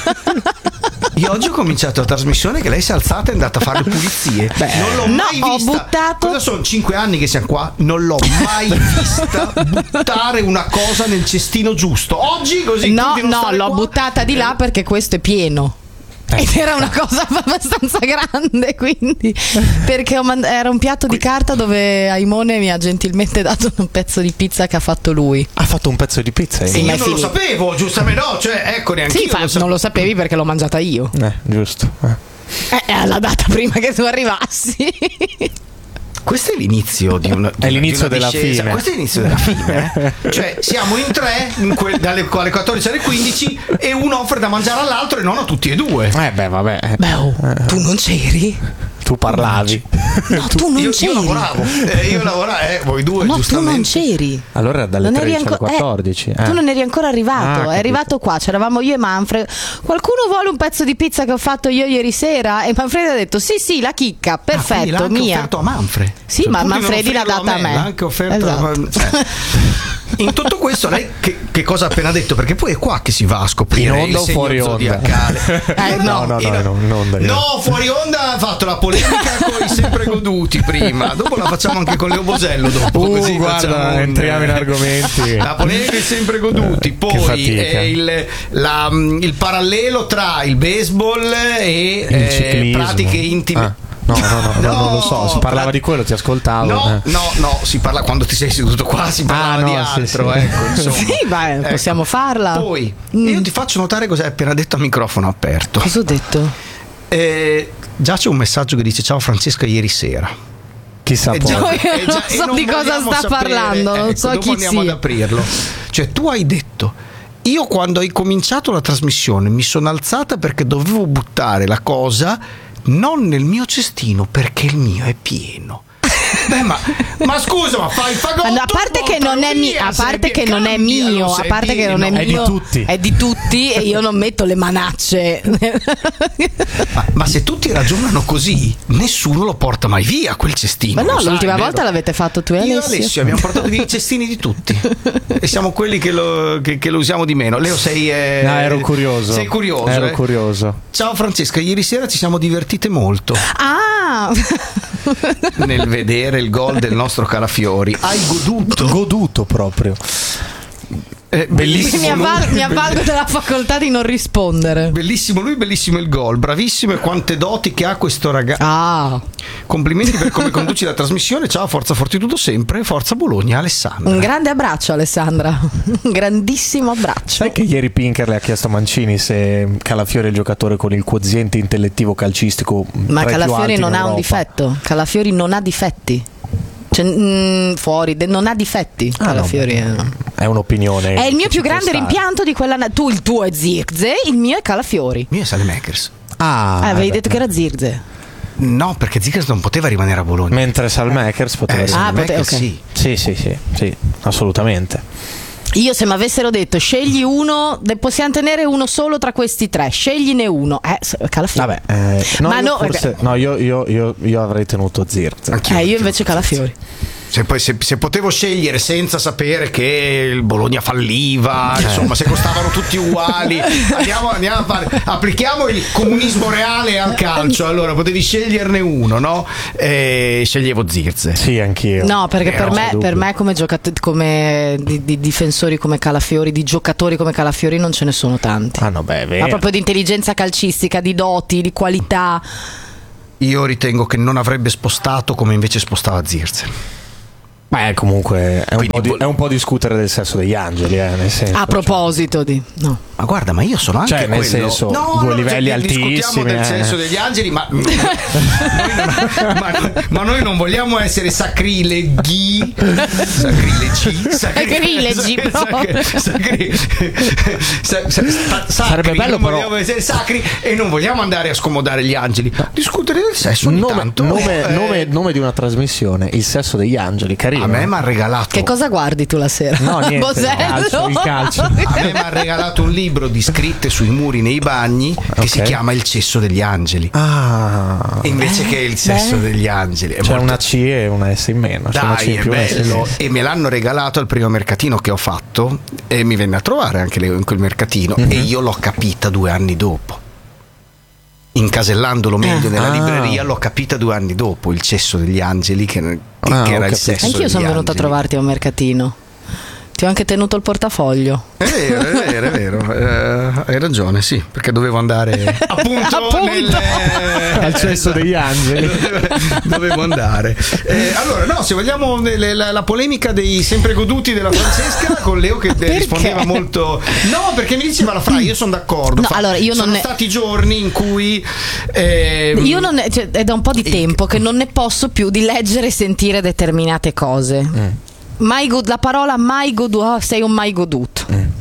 [SPEAKER 10] Io oggi ho cominciato la trasmissione che lei si è alzata e è andata a fare le pulizie.
[SPEAKER 20] Beh,
[SPEAKER 10] non l'ho
[SPEAKER 20] no,
[SPEAKER 10] mai
[SPEAKER 20] ho
[SPEAKER 10] vista.
[SPEAKER 20] buttato.
[SPEAKER 10] Cosa sono? Cinque anni che siamo qua. Non l'ho mai vista buttare una cosa nel cestino giusto. Oggi così.
[SPEAKER 20] No,
[SPEAKER 10] tutti non
[SPEAKER 20] no,
[SPEAKER 10] stare
[SPEAKER 20] l'ho
[SPEAKER 10] qua.
[SPEAKER 20] buttata di là perché questo è pieno. Ed era una cosa abbastanza grande, quindi perché ho mand- era un piatto di carta dove Aimone mi ha gentilmente dato un pezzo di pizza che ha fatto lui.
[SPEAKER 19] Ha fatto un pezzo di pizza?
[SPEAKER 10] Sì,
[SPEAKER 20] ma
[SPEAKER 10] io non lo
[SPEAKER 20] finito.
[SPEAKER 10] sapevo, giustamente no, cioè ecco neanche
[SPEAKER 20] Sì,
[SPEAKER 10] io
[SPEAKER 20] fa-
[SPEAKER 10] lo sapevo.
[SPEAKER 20] non lo sapevi perché l'ho mangiata io.
[SPEAKER 19] Eh, giusto. Eh.
[SPEAKER 20] Eh, l'ha data prima che tu arrivassi.
[SPEAKER 10] Questo è l'inizio di una, di
[SPEAKER 19] È l'inizio
[SPEAKER 10] di una
[SPEAKER 19] della
[SPEAKER 10] discesa.
[SPEAKER 19] fine.
[SPEAKER 10] Questo è l'inizio della fine. Eh? Cioè, siamo in tre in que- dalle alle quattordici alle quindici e uno offre da mangiare all'altro e non a tutti e due.
[SPEAKER 19] Eh beh, vabbè.
[SPEAKER 20] Beh, oh, tu non c'eri?
[SPEAKER 19] Tu parlavi.
[SPEAKER 20] No, tu non
[SPEAKER 10] io,
[SPEAKER 20] c'eri.
[SPEAKER 10] io lavoravo, eh, io lavoravo, eh, voi due
[SPEAKER 20] No, tu
[SPEAKER 10] giustamente.
[SPEAKER 20] non c'eri.
[SPEAKER 19] Allora dalle
[SPEAKER 20] Non eri
[SPEAKER 19] tredici alle
[SPEAKER 20] anco- eh,
[SPEAKER 19] quattordici. eh.
[SPEAKER 20] Tu non eri ancora arrivato,
[SPEAKER 19] Ah,
[SPEAKER 20] è arrivato qua, c'eravamo io e Manfred. Qualcuno vuole un pezzo di pizza che ho fatto io ieri sera? E Manfred ha detto sì sì, la chicca,
[SPEAKER 10] Ah, quindi
[SPEAKER 20] perfetto,
[SPEAKER 10] l'ha anche
[SPEAKER 20] mia.
[SPEAKER 10] offerto a Manfred.
[SPEAKER 20] Sì,
[SPEAKER 10] Cioè,
[SPEAKER 20] ma
[SPEAKER 10] pur di non
[SPEAKER 20] Manfredi l'ha
[SPEAKER 10] offrirlo
[SPEAKER 20] data a me.
[SPEAKER 10] l'ha anche offerto
[SPEAKER 20] Esatto.
[SPEAKER 10] cioè, in tutto questo lei che, che cosa ha appena detto? Perché poi è qua che si va a scoprire
[SPEAKER 19] In onda
[SPEAKER 10] il
[SPEAKER 19] o
[SPEAKER 10] segno
[SPEAKER 19] fuori onda?
[SPEAKER 10] zodiacale.
[SPEAKER 20] Eh,
[SPEAKER 19] no, no, no, no, in onda, io.
[SPEAKER 10] No, fuori onda ha fatto la polemica con i sempre goduti prima. Dopo la facciamo anche con Leo Bosello dopo,
[SPEAKER 19] Uh,
[SPEAKER 10] così
[SPEAKER 19] guarda,
[SPEAKER 10] facciamo un-
[SPEAKER 19] entriamo in argomenti.
[SPEAKER 10] La polemica i sempre goduti, poi
[SPEAKER 19] fatica.
[SPEAKER 10] eh, il, la- il parallelo tra il baseball e
[SPEAKER 19] Il
[SPEAKER 10] eh,
[SPEAKER 19] ciclismo.
[SPEAKER 10] pratiche intime.
[SPEAKER 19] Ah. No, no, no, no, non lo so. Si parlava di quello, ti ascoltavo.
[SPEAKER 10] No,
[SPEAKER 19] eh.
[SPEAKER 10] no, no, si parla quando ti sei seduto qua, si parlava
[SPEAKER 19] Ah, no,
[SPEAKER 10] di
[SPEAKER 19] sì,
[SPEAKER 10] altro,
[SPEAKER 19] sì.
[SPEAKER 10] ecco, insomma.
[SPEAKER 20] Sì, beh,
[SPEAKER 10] Ecco.
[SPEAKER 20] possiamo farla.
[SPEAKER 10] Poi,
[SPEAKER 20] Mm.
[SPEAKER 10] io ti faccio notare cosa hai appena detto a microfono aperto.
[SPEAKER 20] Cosa ho detto?
[SPEAKER 10] Eh, già c'è un messaggio che dice: ciao Francesca, ieri sera.
[SPEAKER 19] Chissà
[SPEAKER 10] E
[SPEAKER 19] poi.
[SPEAKER 10] già-
[SPEAKER 20] Io
[SPEAKER 10] e
[SPEAKER 20] non
[SPEAKER 10] già- e
[SPEAKER 20] so
[SPEAKER 10] non
[SPEAKER 20] di cosa
[SPEAKER 10] vogliamo
[SPEAKER 20] sta
[SPEAKER 10] sapere,
[SPEAKER 20] parlando, non
[SPEAKER 10] ecco,
[SPEAKER 20] so
[SPEAKER 10] dopo
[SPEAKER 20] chi
[SPEAKER 10] andiamo
[SPEAKER 20] sia.
[SPEAKER 10] ad aprirlo. Cioè, tu hai detto: io quando hai cominciato la trasmissione mi sono alzata perché dovevo buttare la cosa non nel mio cestino perché il mio è pieno. Beh, ma, ma scusa, ma fai il fagotto?
[SPEAKER 20] No, a parte che non è mio, a parte che non è mio, a parte che non è mio,
[SPEAKER 19] È di tutti.
[SPEAKER 20] è di tutti e io non metto le manacce.
[SPEAKER 10] Ma, ma se tutti ragionano così, nessuno lo porta mai via quel cestino.
[SPEAKER 20] Ma no,
[SPEAKER 10] lo sai,
[SPEAKER 20] l'ultima
[SPEAKER 10] vero?
[SPEAKER 20] volta l'avete fatto tu e
[SPEAKER 10] Io e
[SPEAKER 20] Alessio.
[SPEAKER 10] Alessio abbiamo portato via i cestini di tutti e siamo quelli che lo, che, che lo usiamo di meno. Leo, sei eh,
[SPEAKER 19] No, ero curioso.
[SPEAKER 10] Sei curioso.
[SPEAKER 19] Ero
[SPEAKER 10] eh?
[SPEAKER 19] curioso.
[SPEAKER 10] Ciao Francesca, ieri sera ci siamo divertite molto
[SPEAKER 20] Ah!
[SPEAKER 10] nel vedere il gol del nostro Calafiori. Hai goduto?
[SPEAKER 19] Goduto proprio.
[SPEAKER 10] Eh,
[SPEAKER 19] Bellissimo.
[SPEAKER 20] mi, avval- mi avvalgo della facoltà di non rispondere.
[SPEAKER 10] Bellissimo lui, bellissimo il gol, bravissimo, e quante doti che ha questo ragazzo.
[SPEAKER 20] Ah,
[SPEAKER 10] Complimenti per come conduci la trasmissione. Ciao, forza Fortitudo sempre, forza Bologna, Alessandra.
[SPEAKER 20] un grande abbraccio Alessandra, un grandissimo abbraccio.
[SPEAKER 19] Sai che ieri Pinker le ha chiesto a Mancini se Calafiori è il giocatore con il quoziente intellettivo calcistico
[SPEAKER 20] Ma
[SPEAKER 19] tra i più
[SPEAKER 20] Calafiori
[SPEAKER 19] alti
[SPEAKER 20] non
[SPEAKER 19] in
[SPEAKER 20] ha un
[SPEAKER 19] Europa.
[SPEAKER 20] difetto. Calafiori non ha difetti. Cioè, mm, fuori, de- non ha difetti.
[SPEAKER 19] Ah,
[SPEAKER 20] Calafiori
[SPEAKER 19] no,
[SPEAKER 20] è...
[SPEAKER 19] è un'opinione.
[SPEAKER 20] è il mio
[SPEAKER 19] che
[SPEAKER 20] più
[SPEAKER 19] ci può
[SPEAKER 20] grande
[SPEAKER 19] stare.
[SPEAKER 20] rimpianto di quella. na- tu, il tuo è Zirkzee, il mio è Calafiori.
[SPEAKER 10] Il mio è Salemakers.
[SPEAKER 19] Ah,
[SPEAKER 20] Ah, avevi
[SPEAKER 19] beh.
[SPEAKER 20] detto che era Zirkzee.
[SPEAKER 10] No, perché Zikers non poteva rimanere a Bologna.
[SPEAKER 19] Mentre Salmakers poteva
[SPEAKER 10] Eh,
[SPEAKER 19] essere.
[SPEAKER 20] Ah,
[SPEAKER 10] Salemakers
[SPEAKER 20] pote- ok.
[SPEAKER 10] sì.
[SPEAKER 19] Sì, sì, sì, sì, assolutamente.
[SPEAKER 20] Io se mi avessero detto scegli uno, ne possiamo tenere uno solo tra questi tre, scegliene uno. Eh, s- Calafiori.
[SPEAKER 19] Vabbè, eh, no,
[SPEAKER 20] Ma
[SPEAKER 19] io
[SPEAKER 20] no,
[SPEAKER 19] forse-
[SPEAKER 20] perché-
[SPEAKER 19] no, io, io, io, io avrei tenuto Zirkzee.
[SPEAKER 10] Anch'io.
[SPEAKER 20] Eh, io invece Calafiori.
[SPEAKER 10] Se, poi, se, se potevo scegliere senza sapere che il Bologna falliva,
[SPEAKER 19] Eh.
[SPEAKER 10] insomma, se costavano tutti uguali, andiamo, andiamo a fare, applichiamo il comunismo reale al calcio. Allora potevi sceglierne uno, no? E sceglievo Zirkzee.
[SPEAKER 19] Sì, anch'io.
[SPEAKER 20] No, perché per
[SPEAKER 10] Però,
[SPEAKER 20] me,
[SPEAKER 19] dubbio.
[SPEAKER 20] per me come, giocat- come di, di difensori come Calafiori, di giocatori come Calafiori non ce ne sono tanti.
[SPEAKER 19] Ah, no, beh, è vero.
[SPEAKER 20] Ma proprio di intelligenza calcistica, di doti, di qualità.
[SPEAKER 10] Io ritengo che non avrebbe spostato come invece spostava Zirkzee.
[SPEAKER 19] Beh, comunque è un,
[SPEAKER 10] Quindi
[SPEAKER 19] po di,
[SPEAKER 10] Bol-
[SPEAKER 19] è un po' discutere del sesso degli angeli, eh, nel senso.
[SPEAKER 20] A proposito di. No.
[SPEAKER 10] Ma guarda, ma io sono anche
[SPEAKER 19] Cioè, nel
[SPEAKER 10] quello.
[SPEAKER 19] senso,
[SPEAKER 10] no,
[SPEAKER 19] due
[SPEAKER 10] no,
[SPEAKER 19] livelli
[SPEAKER 10] cioè, discutiamo
[SPEAKER 19] altissimi,
[SPEAKER 10] del
[SPEAKER 19] eh.
[SPEAKER 10] senso degli angeli, ma noi non, ma, ma noi non vogliamo essere sacrileghi. Sacrilegi.
[SPEAKER 20] Sacrilegi, proprio.
[SPEAKER 10] Sacri, sa- sa- sta- sacri,
[SPEAKER 19] Sarebbe bello,
[SPEAKER 10] non
[SPEAKER 19] però.
[SPEAKER 10] vogliamo essere sacri e non vogliamo andare a scomodare gli angeli. Discutere del sesso ogni
[SPEAKER 19] Nome,
[SPEAKER 10] tanto.
[SPEAKER 19] nome,
[SPEAKER 10] eh,
[SPEAKER 19] nome- nome di una trasmissione, Il sesso degli angeli, carino.
[SPEAKER 10] a me mi ha regalato
[SPEAKER 20] Che cosa guardi tu la sera?
[SPEAKER 19] No, niente,
[SPEAKER 20] Bosello?
[SPEAKER 19] il calcio, il calcio.
[SPEAKER 10] A me mi ha regalato un libro di scritte sui muri nei bagni che
[SPEAKER 19] Ok.
[SPEAKER 10] si chiama Il cesso degli angeli.
[SPEAKER 19] Ah,
[SPEAKER 10] Invece che il sesso
[SPEAKER 20] beh.
[SPEAKER 10] degli angeli. È
[SPEAKER 19] c'è
[SPEAKER 10] molto-
[SPEAKER 19] una C e una S in meno. c'è una C
[SPEAKER 10] Dai,
[SPEAKER 19] in
[SPEAKER 10] è
[SPEAKER 19] più, una S in
[SPEAKER 10] bello.
[SPEAKER 19] meno.
[SPEAKER 10] E me l'hanno regalato al primo mercatino che ho fatto e mi venne a trovare anche Leo in quel mercatino
[SPEAKER 19] Mhm.
[SPEAKER 10] e io l'ho capita due anni dopo. Incasellandolo meglio
[SPEAKER 20] Eh.
[SPEAKER 10] nella
[SPEAKER 19] Ah.
[SPEAKER 10] libreria l'ho capita due anni dopo il cesso degli angeli che, che
[SPEAKER 19] Ah,
[SPEAKER 10] era
[SPEAKER 19] ho
[SPEAKER 10] il
[SPEAKER 19] capito.
[SPEAKER 10] sesso
[SPEAKER 20] Anch'io
[SPEAKER 10] degli
[SPEAKER 20] sono venuta a
[SPEAKER 10] angeli.
[SPEAKER 20] trovarti a un mercatino. Ti ho anche tenuto il portafoglio.
[SPEAKER 10] È vero, è vero, è vero. Eh, hai ragione, sì, perché dovevo andare appunto,
[SPEAKER 20] Appunto.
[SPEAKER 10] nel
[SPEAKER 19] Al cesso degli angeli.
[SPEAKER 10] dovevo andare. Eh, allora, no, se vogliamo le- la, la polemica dei sempre goduti della Francesca con Leo che rispondeva molto. No, perché mi diceva la Fra, io sono d'accordo.
[SPEAKER 20] No,
[SPEAKER 10] Fa-
[SPEAKER 20] allora, io
[SPEAKER 10] sono
[SPEAKER 20] non ne-
[SPEAKER 10] stati giorni in cui ehm,
[SPEAKER 20] Io non ne- cioè, è da un po' di tempo che non ne posso più di leggere e sentire determinate cose. Mai god- la parola mai goduto, oh, sei un mai goduto.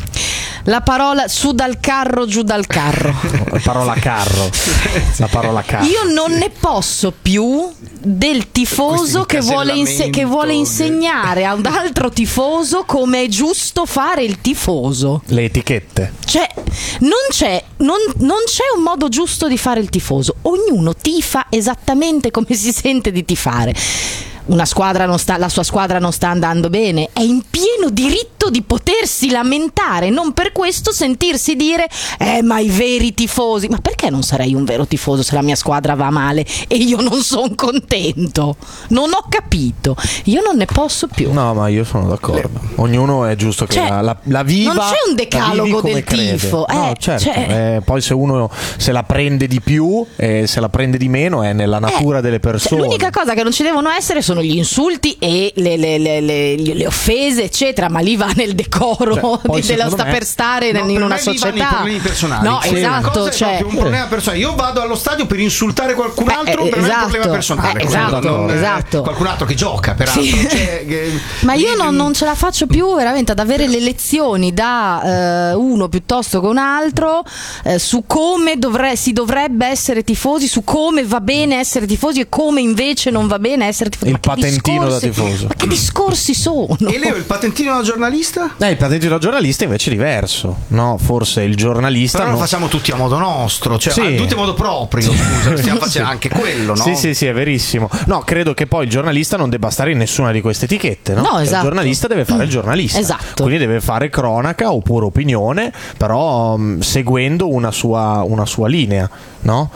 [SPEAKER 20] La parola su dal carro, giù dal carro.
[SPEAKER 19] La parola carro. La parola carro.
[SPEAKER 20] Io non ne posso più del tifoso che vuole, inse- che vuole insegnare a un altro tifoso come è giusto fare il tifoso.
[SPEAKER 19] Le etichette.
[SPEAKER 20] Cioè, non c'è, non, non c'è un modo giusto di fare il tifoso. Ognuno tifa esattamente come si sente di tifare. una squadra non sta, la sua squadra non sta andando bene, è in pieno diritto di potersi lamentare, non per questo sentirsi dire eh ma i veri tifosi, ma perché non sarei un vero tifoso se la mia squadra va male e io non sono contento? Non ho capito, io non ne posso più.
[SPEAKER 19] No, ma io sono d'accordo, ognuno è giusto che
[SPEAKER 20] Cioè,
[SPEAKER 19] la, la, la viva,
[SPEAKER 20] non c'è un decalogo del tifo,
[SPEAKER 19] no,
[SPEAKER 20] eh,
[SPEAKER 19] certo,
[SPEAKER 20] cioè-
[SPEAKER 19] eh, poi se uno se la prende di più e se la prende di meno è nella natura
[SPEAKER 20] Eh,
[SPEAKER 19] delle persone.
[SPEAKER 20] Cioè, l'unica cosa che non ci devono essere sono gli insulti e le, le- le- le- le offese, eccetera, ma lì va nel decoro
[SPEAKER 10] Cioè, poi
[SPEAKER 20] di- della
[SPEAKER 10] secondo
[SPEAKER 20] sta
[SPEAKER 10] me-
[SPEAKER 20] per stare
[SPEAKER 10] No,
[SPEAKER 20] in
[SPEAKER 10] per
[SPEAKER 20] una
[SPEAKER 10] me lì vanno i
[SPEAKER 20] società.
[SPEAKER 10] problemi personali.
[SPEAKER 20] No,
[SPEAKER 10] Sì. Una
[SPEAKER 20] esatto,
[SPEAKER 10] cosa è
[SPEAKER 20] cioè,
[SPEAKER 10] proprio un problema personale. Io vado allo stadio per insultare qualcun altro,
[SPEAKER 20] Eh,
[SPEAKER 10] per me è un
[SPEAKER 20] esatto,
[SPEAKER 10] problema personale.
[SPEAKER 20] eh,
[SPEAKER 10] quello,
[SPEAKER 20] esatto,
[SPEAKER 10] non, eh,
[SPEAKER 20] esatto.
[SPEAKER 10] Qualcun altro che gioca, peraltro.
[SPEAKER 20] Sì.
[SPEAKER 10] Cioè, che-
[SPEAKER 20] Ma io non, non ce la faccio più veramente ad avere le lezioni da eh, uno piuttosto che un altro eh, su come dovre- si dovrebbe essere tifosi, su come va bene essere tifosi e come invece non va bene essere tifosi.
[SPEAKER 19] Il
[SPEAKER 20] Ma che
[SPEAKER 19] patentino da
[SPEAKER 20] discorsi-
[SPEAKER 19] tifoso.
[SPEAKER 20] Ma che discorsi sono?
[SPEAKER 10] E Leo, il patentino da giornalista?
[SPEAKER 19] Eh, il patentino da giornalista invece è diverso, no? Forse il giornalista
[SPEAKER 10] Però lo
[SPEAKER 19] non-
[SPEAKER 10] facciamo tutti a modo nostro, cioè
[SPEAKER 19] Sì.
[SPEAKER 10] tutti a modo proprio, scusa, stiamo facendo
[SPEAKER 19] Sì.
[SPEAKER 10] anche quello, no?
[SPEAKER 19] Sì, sì, sì, è verissimo. No, credo che poi il giornalista non debba stare in nessuna di queste etichette, no?
[SPEAKER 20] No,
[SPEAKER 19] Cioè,
[SPEAKER 20] esatto.
[SPEAKER 19] Il giornalista deve fare il giornalista.
[SPEAKER 20] Esatto.
[SPEAKER 19] Quindi deve fare cronaca oppure opinione, però mh, seguendo una sua, una sua linea, no?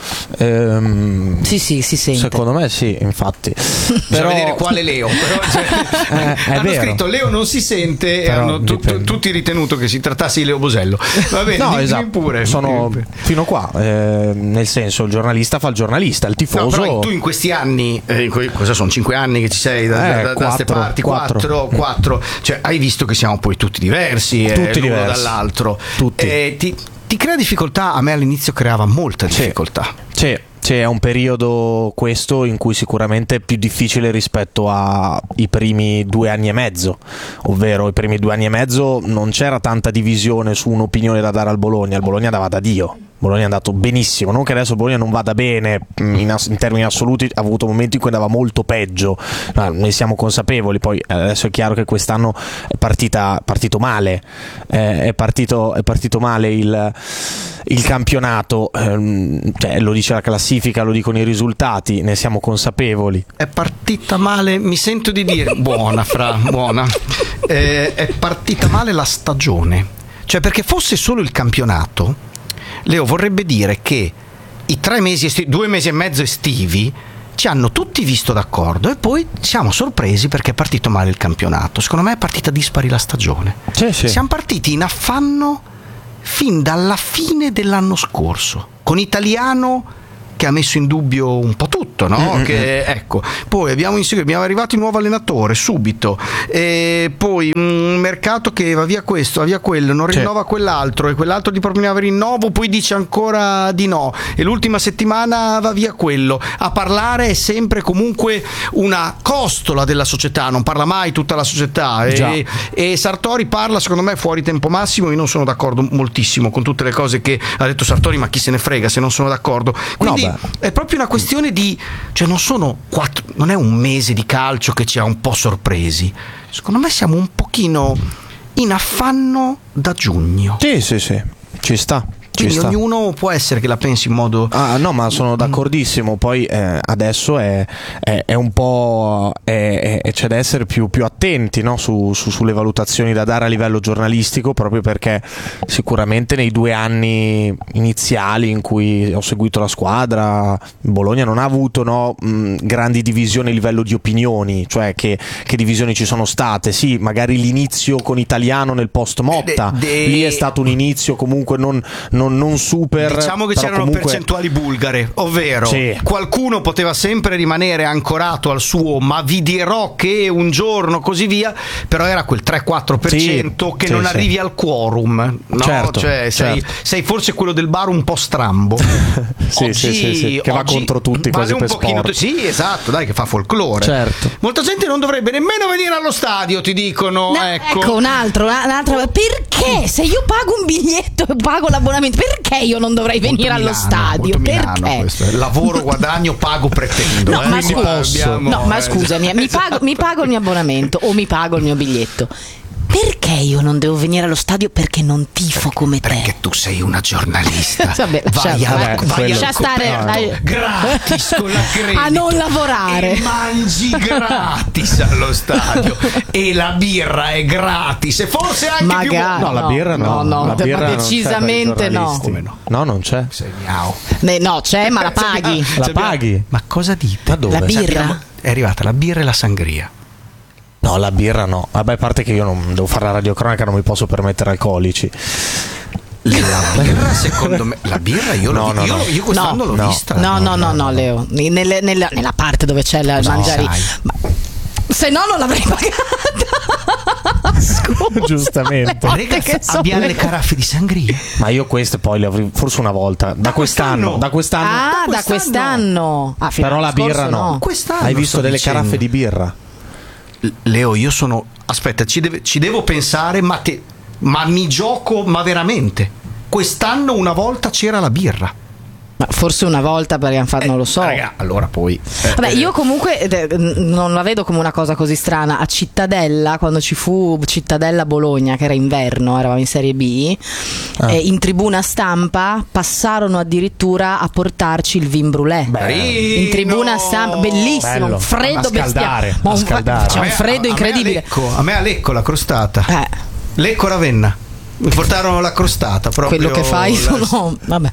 [SPEAKER 19] Ehm,
[SPEAKER 20] Sì, sì, si sente.
[SPEAKER 19] Secondo me sì, infatti.
[SPEAKER 10] Bisogna
[SPEAKER 19] Però
[SPEAKER 10] vedere quale Leo. Però, cioè,
[SPEAKER 19] Eh, è
[SPEAKER 10] hanno
[SPEAKER 19] vero.
[SPEAKER 10] scritto Leo non si sente e
[SPEAKER 19] Però
[SPEAKER 10] hanno tu- tu-
[SPEAKER 19] dipende.
[SPEAKER 10] tutti ritenuto che si trattasse di Leo Bosello. Va bene,
[SPEAKER 19] No,
[SPEAKER 10] dimmi
[SPEAKER 19] esatto.
[SPEAKER 10] pure.
[SPEAKER 19] Sono
[SPEAKER 10] dimmi pure.
[SPEAKER 19] fino qua, eh, nel senso il giornalista fa il giornalista, il
[SPEAKER 10] No,
[SPEAKER 19] tifoso
[SPEAKER 10] però tu in questi anni, eh, in que- cosa sono? Cinque anni che ci sei da,
[SPEAKER 19] Eh,
[SPEAKER 10] da, da, da ste
[SPEAKER 19] quattro,
[SPEAKER 10] parti?
[SPEAKER 19] quattro.
[SPEAKER 10] Quattro, quattro. Cioè, hai visto che siamo poi tutti diversi, eh,
[SPEAKER 19] Tutti
[SPEAKER 10] l'uno
[SPEAKER 19] diversi.
[SPEAKER 10] dall'altro.
[SPEAKER 19] Tutti.
[SPEAKER 10] Eh, ti, ti crea difficoltà? A me all'inizio creava molta difficoltà.
[SPEAKER 19] Sì, sì, è un periodo questo in cui sicuramente è più difficile rispetto ai primi due anni e mezzo, ovvero i primi due anni e mezzo non c'era tanta divisione su un'opinione da dare al Bologna, il Bologna andava da Dio. Bologna è andato benissimo, non che adesso Bologna non vada bene in, ass- in termini assoluti, ha avuto momenti in cui andava molto peggio, ma ne siamo consapevoli. Poi adesso è chiaro che quest'anno è partita, partito male, eh, è, partito, è partito male il, il campionato, ehm, cioè, lo dice la classifica, lo dicono i risultati, ne siamo consapevoli.
[SPEAKER 10] È partita male, mi sento di dire, buona Fra, buona, Eh, è partita male la stagione, cioè perché fosse solo il campionato, Leo, vorrebbe dire che i tre mesi estivi, due mesi e mezzo estivi ci hanno tutti visto d'accordo e poi siamo sorpresi perché è partito male il campionato. Secondo me è partita dispari la stagione.
[SPEAKER 19] Sì, sì.
[SPEAKER 10] Siamo partiti in affanno fin dalla fine dell'anno scorso, con Italiano che ha messo in dubbio un po' tutto, no?
[SPEAKER 19] Mm-hmm.
[SPEAKER 10] Che, ecco. Poi abbiamo inseguito, abbiamo arrivato il nuovo allenatore subito, e poi un mercato che va via questo, va via quello, non rinnova quell'altro e quell'altro gli proponeva rinnovo, poi dice ancora di no e l'ultima settimana va via quello. A parlare è sempre comunque una costola della società, non parla mai tutta la società e, e Sartori parla secondo me fuori tempo massimo. Io non sono d'accordo moltissimo con tutte le cose che ha detto Sartori, ma chi se ne frega se non sono d'accordo. Quindi
[SPEAKER 19] No,
[SPEAKER 10] è proprio una questione di, cioè non sono quattro, non è un mese di calcio che ci ha un po' sorpresi. Secondo me siamo un pochino in affanno da giugno.
[SPEAKER 19] Sì, sì, sì, ci sta. Ci
[SPEAKER 10] Quindi
[SPEAKER 19] sta.
[SPEAKER 10] ognuno può essere che la pensi in modo...
[SPEAKER 19] Ah, no, ma sono d'accordissimo. Poi eh, adesso è, è, è un po'. È, è- c'è da essere più, più attenti, no? su, su- sulle valutazioni da dare a livello giornalistico, proprio perché sicuramente nei due anni iniziali in cui ho seguito la squadra, Bologna non ha avuto, no, mh, grandi divisioni a livello di opinioni, cioè che, che divisioni ci sono state. Sì, magari l'inizio con Italiano nel post Motta,
[SPEAKER 10] De- de-
[SPEAKER 19] lì è stato un inizio comunque non, non, non super.
[SPEAKER 10] Diciamo che
[SPEAKER 19] però
[SPEAKER 10] c'erano
[SPEAKER 19] comunque-
[SPEAKER 10] percentuali bulgare, ovvero
[SPEAKER 19] Sì.
[SPEAKER 10] qualcuno poteva sempre rimanere ancorato al suo ma vi dirò che un giorno così via, però era quel tre quattro per cento
[SPEAKER 19] Sì,
[SPEAKER 10] che
[SPEAKER 19] sì,
[SPEAKER 10] non
[SPEAKER 19] sì.
[SPEAKER 10] arrivi al quorum, no?
[SPEAKER 19] Certo,
[SPEAKER 10] Cioè, sei,
[SPEAKER 19] certo.
[SPEAKER 10] sei forse quello del bar un po' strambo.
[SPEAKER 19] Sì,
[SPEAKER 10] Oggi-
[SPEAKER 19] sì, sì, sì, che va
[SPEAKER 10] oggi
[SPEAKER 19] contro tutti,
[SPEAKER 10] vale
[SPEAKER 19] quasi
[SPEAKER 10] un
[SPEAKER 19] per
[SPEAKER 10] pochino
[SPEAKER 19] sport.
[SPEAKER 10] Sì, esatto, dai, che fa folklore.
[SPEAKER 19] Certo.
[SPEAKER 10] Molta gente non dovrebbe nemmeno venire allo stadio, ti dicono.
[SPEAKER 20] No,
[SPEAKER 10] ecco.
[SPEAKER 20] ecco un altro, un altro. Perché se io pago un biglietto e pago l'abbonamento, perché io non dovrei venire
[SPEAKER 10] Molto
[SPEAKER 20] allo
[SPEAKER 10] Milano,
[SPEAKER 20] stadio?
[SPEAKER 10] molto Milano
[SPEAKER 20] Perché?
[SPEAKER 10] questo è. Lavoro, guadagno, pago, pretendo.
[SPEAKER 20] No,
[SPEAKER 10] eh.
[SPEAKER 20] ma,
[SPEAKER 10] Quindi
[SPEAKER 20] scu-
[SPEAKER 10] abbiamo,
[SPEAKER 20] no, ma
[SPEAKER 10] eh.
[SPEAKER 20] scusami, mi pago, mi pago il mio abbonamento o mi pago il mio biglietto. Perché io non devo venire allo stadio? Perché non tifo come te.
[SPEAKER 10] Perché tu sei una giornalista.
[SPEAKER 20] Vabbè,
[SPEAKER 10] vai
[SPEAKER 20] lascia,
[SPEAKER 10] a,
[SPEAKER 20] vabbè,
[SPEAKER 10] vai
[SPEAKER 20] lascia
[SPEAKER 10] al
[SPEAKER 20] stare
[SPEAKER 10] coperto, gratis con la credito
[SPEAKER 20] a non lavorare
[SPEAKER 10] e mangi gratis allo stadio e la birra è gratis e forse anche
[SPEAKER 20] Magari,
[SPEAKER 10] più buona.
[SPEAKER 19] No, la birra no,
[SPEAKER 20] no, no,
[SPEAKER 19] la birra
[SPEAKER 20] ma decisamente no.
[SPEAKER 10] Come no?
[SPEAKER 19] No, non c'è.
[SPEAKER 10] Sei miau.
[SPEAKER 20] Ne- no, c'è, ma la paghi.
[SPEAKER 19] La paghi?
[SPEAKER 10] Ma cosa dite?
[SPEAKER 19] Da dove?
[SPEAKER 20] La birra?
[SPEAKER 10] Sappiamo- è arrivata la birra e la sangria.
[SPEAKER 19] No, la birra no. Vabbè, a parte che io non devo fare la radiocronaca, non mi posso permettere alcolici.
[SPEAKER 10] La birra, secondo me, la birra io,
[SPEAKER 19] No,
[SPEAKER 10] l'ho,
[SPEAKER 19] no,
[SPEAKER 10] io,
[SPEAKER 19] no.
[SPEAKER 10] io quest'anno
[SPEAKER 19] No,
[SPEAKER 10] l'ho
[SPEAKER 19] no.
[SPEAKER 10] vista.
[SPEAKER 20] No, no, no, no, Leo. Nelle- nella, nella parte dove c'è la
[SPEAKER 10] Cosa
[SPEAKER 20] mangiare.
[SPEAKER 10] sai?
[SPEAKER 20] Ma, se no, non l'avrei pagata. Scusa.
[SPEAKER 19] Giustamente.
[SPEAKER 20] le volte
[SPEAKER 10] Ragazzi,
[SPEAKER 20] che sono
[SPEAKER 10] abbiamo le
[SPEAKER 20] le-
[SPEAKER 10] caraffe di sangria.
[SPEAKER 19] Ma io queste poi le avrei forse una volta. Da quest'anno. Da quest'anno.
[SPEAKER 20] Ah, da quest'anno. Ah, fino
[SPEAKER 19] Però la
[SPEAKER 20] all'anno scorso
[SPEAKER 19] birra no.
[SPEAKER 10] Quest'anno
[SPEAKER 19] Hai visto
[SPEAKER 10] sto
[SPEAKER 19] delle
[SPEAKER 10] dicendo.
[SPEAKER 19] caraffe di birra?
[SPEAKER 10] Leo, io sono. Aspetta, ci, deve- ci devo pensare, ma, te, ma mi gioco, ma veramente. Quest'anno una volta c'era la birra.
[SPEAKER 20] Ma forse una volta perché hanno fatto, non lo so.
[SPEAKER 10] Raga, allora poi. eh,
[SPEAKER 20] Vabbè,
[SPEAKER 10] eh,
[SPEAKER 20] io comunque eh, non la vedo come una cosa così strana. A Cittadella, quando ci fu Cittadella Bologna, che era inverno, eravamo in Serie B,
[SPEAKER 19] Ah.
[SPEAKER 20] eh, in tribuna stampa passarono addirittura a portarci il vin brûlé.
[SPEAKER 10] Carino!
[SPEAKER 20] In tribuna stampa, bellissimo,
[SPEAKER 19] Bello.
[SPEAKER 20] un freddo
[SPEAKER 19] A scaldare,
[SPEAKER 20] bestiale. Ma
[SPEAKER 19] a
[SPEAKER 20] un,
[SPEAKER 19] scaldare.
[SPEAKER 20] c'è
[SPEAKER 10] a
[SPEAKER 20] un
[SPEAKER 10] me-
[SPEAKER 20] freddo
[SPEAKER 10] a- a me a
[SPEAKER 20] incredibile.
[SPEAKER 10] Lecco- A me a Lecco la crostata.
[SPEAKER 20] Eh,
[SPEAKER 10] Lecco Ravenna. Mi portarono la crostata. Proprio
[SPEAKER 20] quello che fai
[SPEAKER 10] la-
[SPEAKER 20] sono. Vabbè.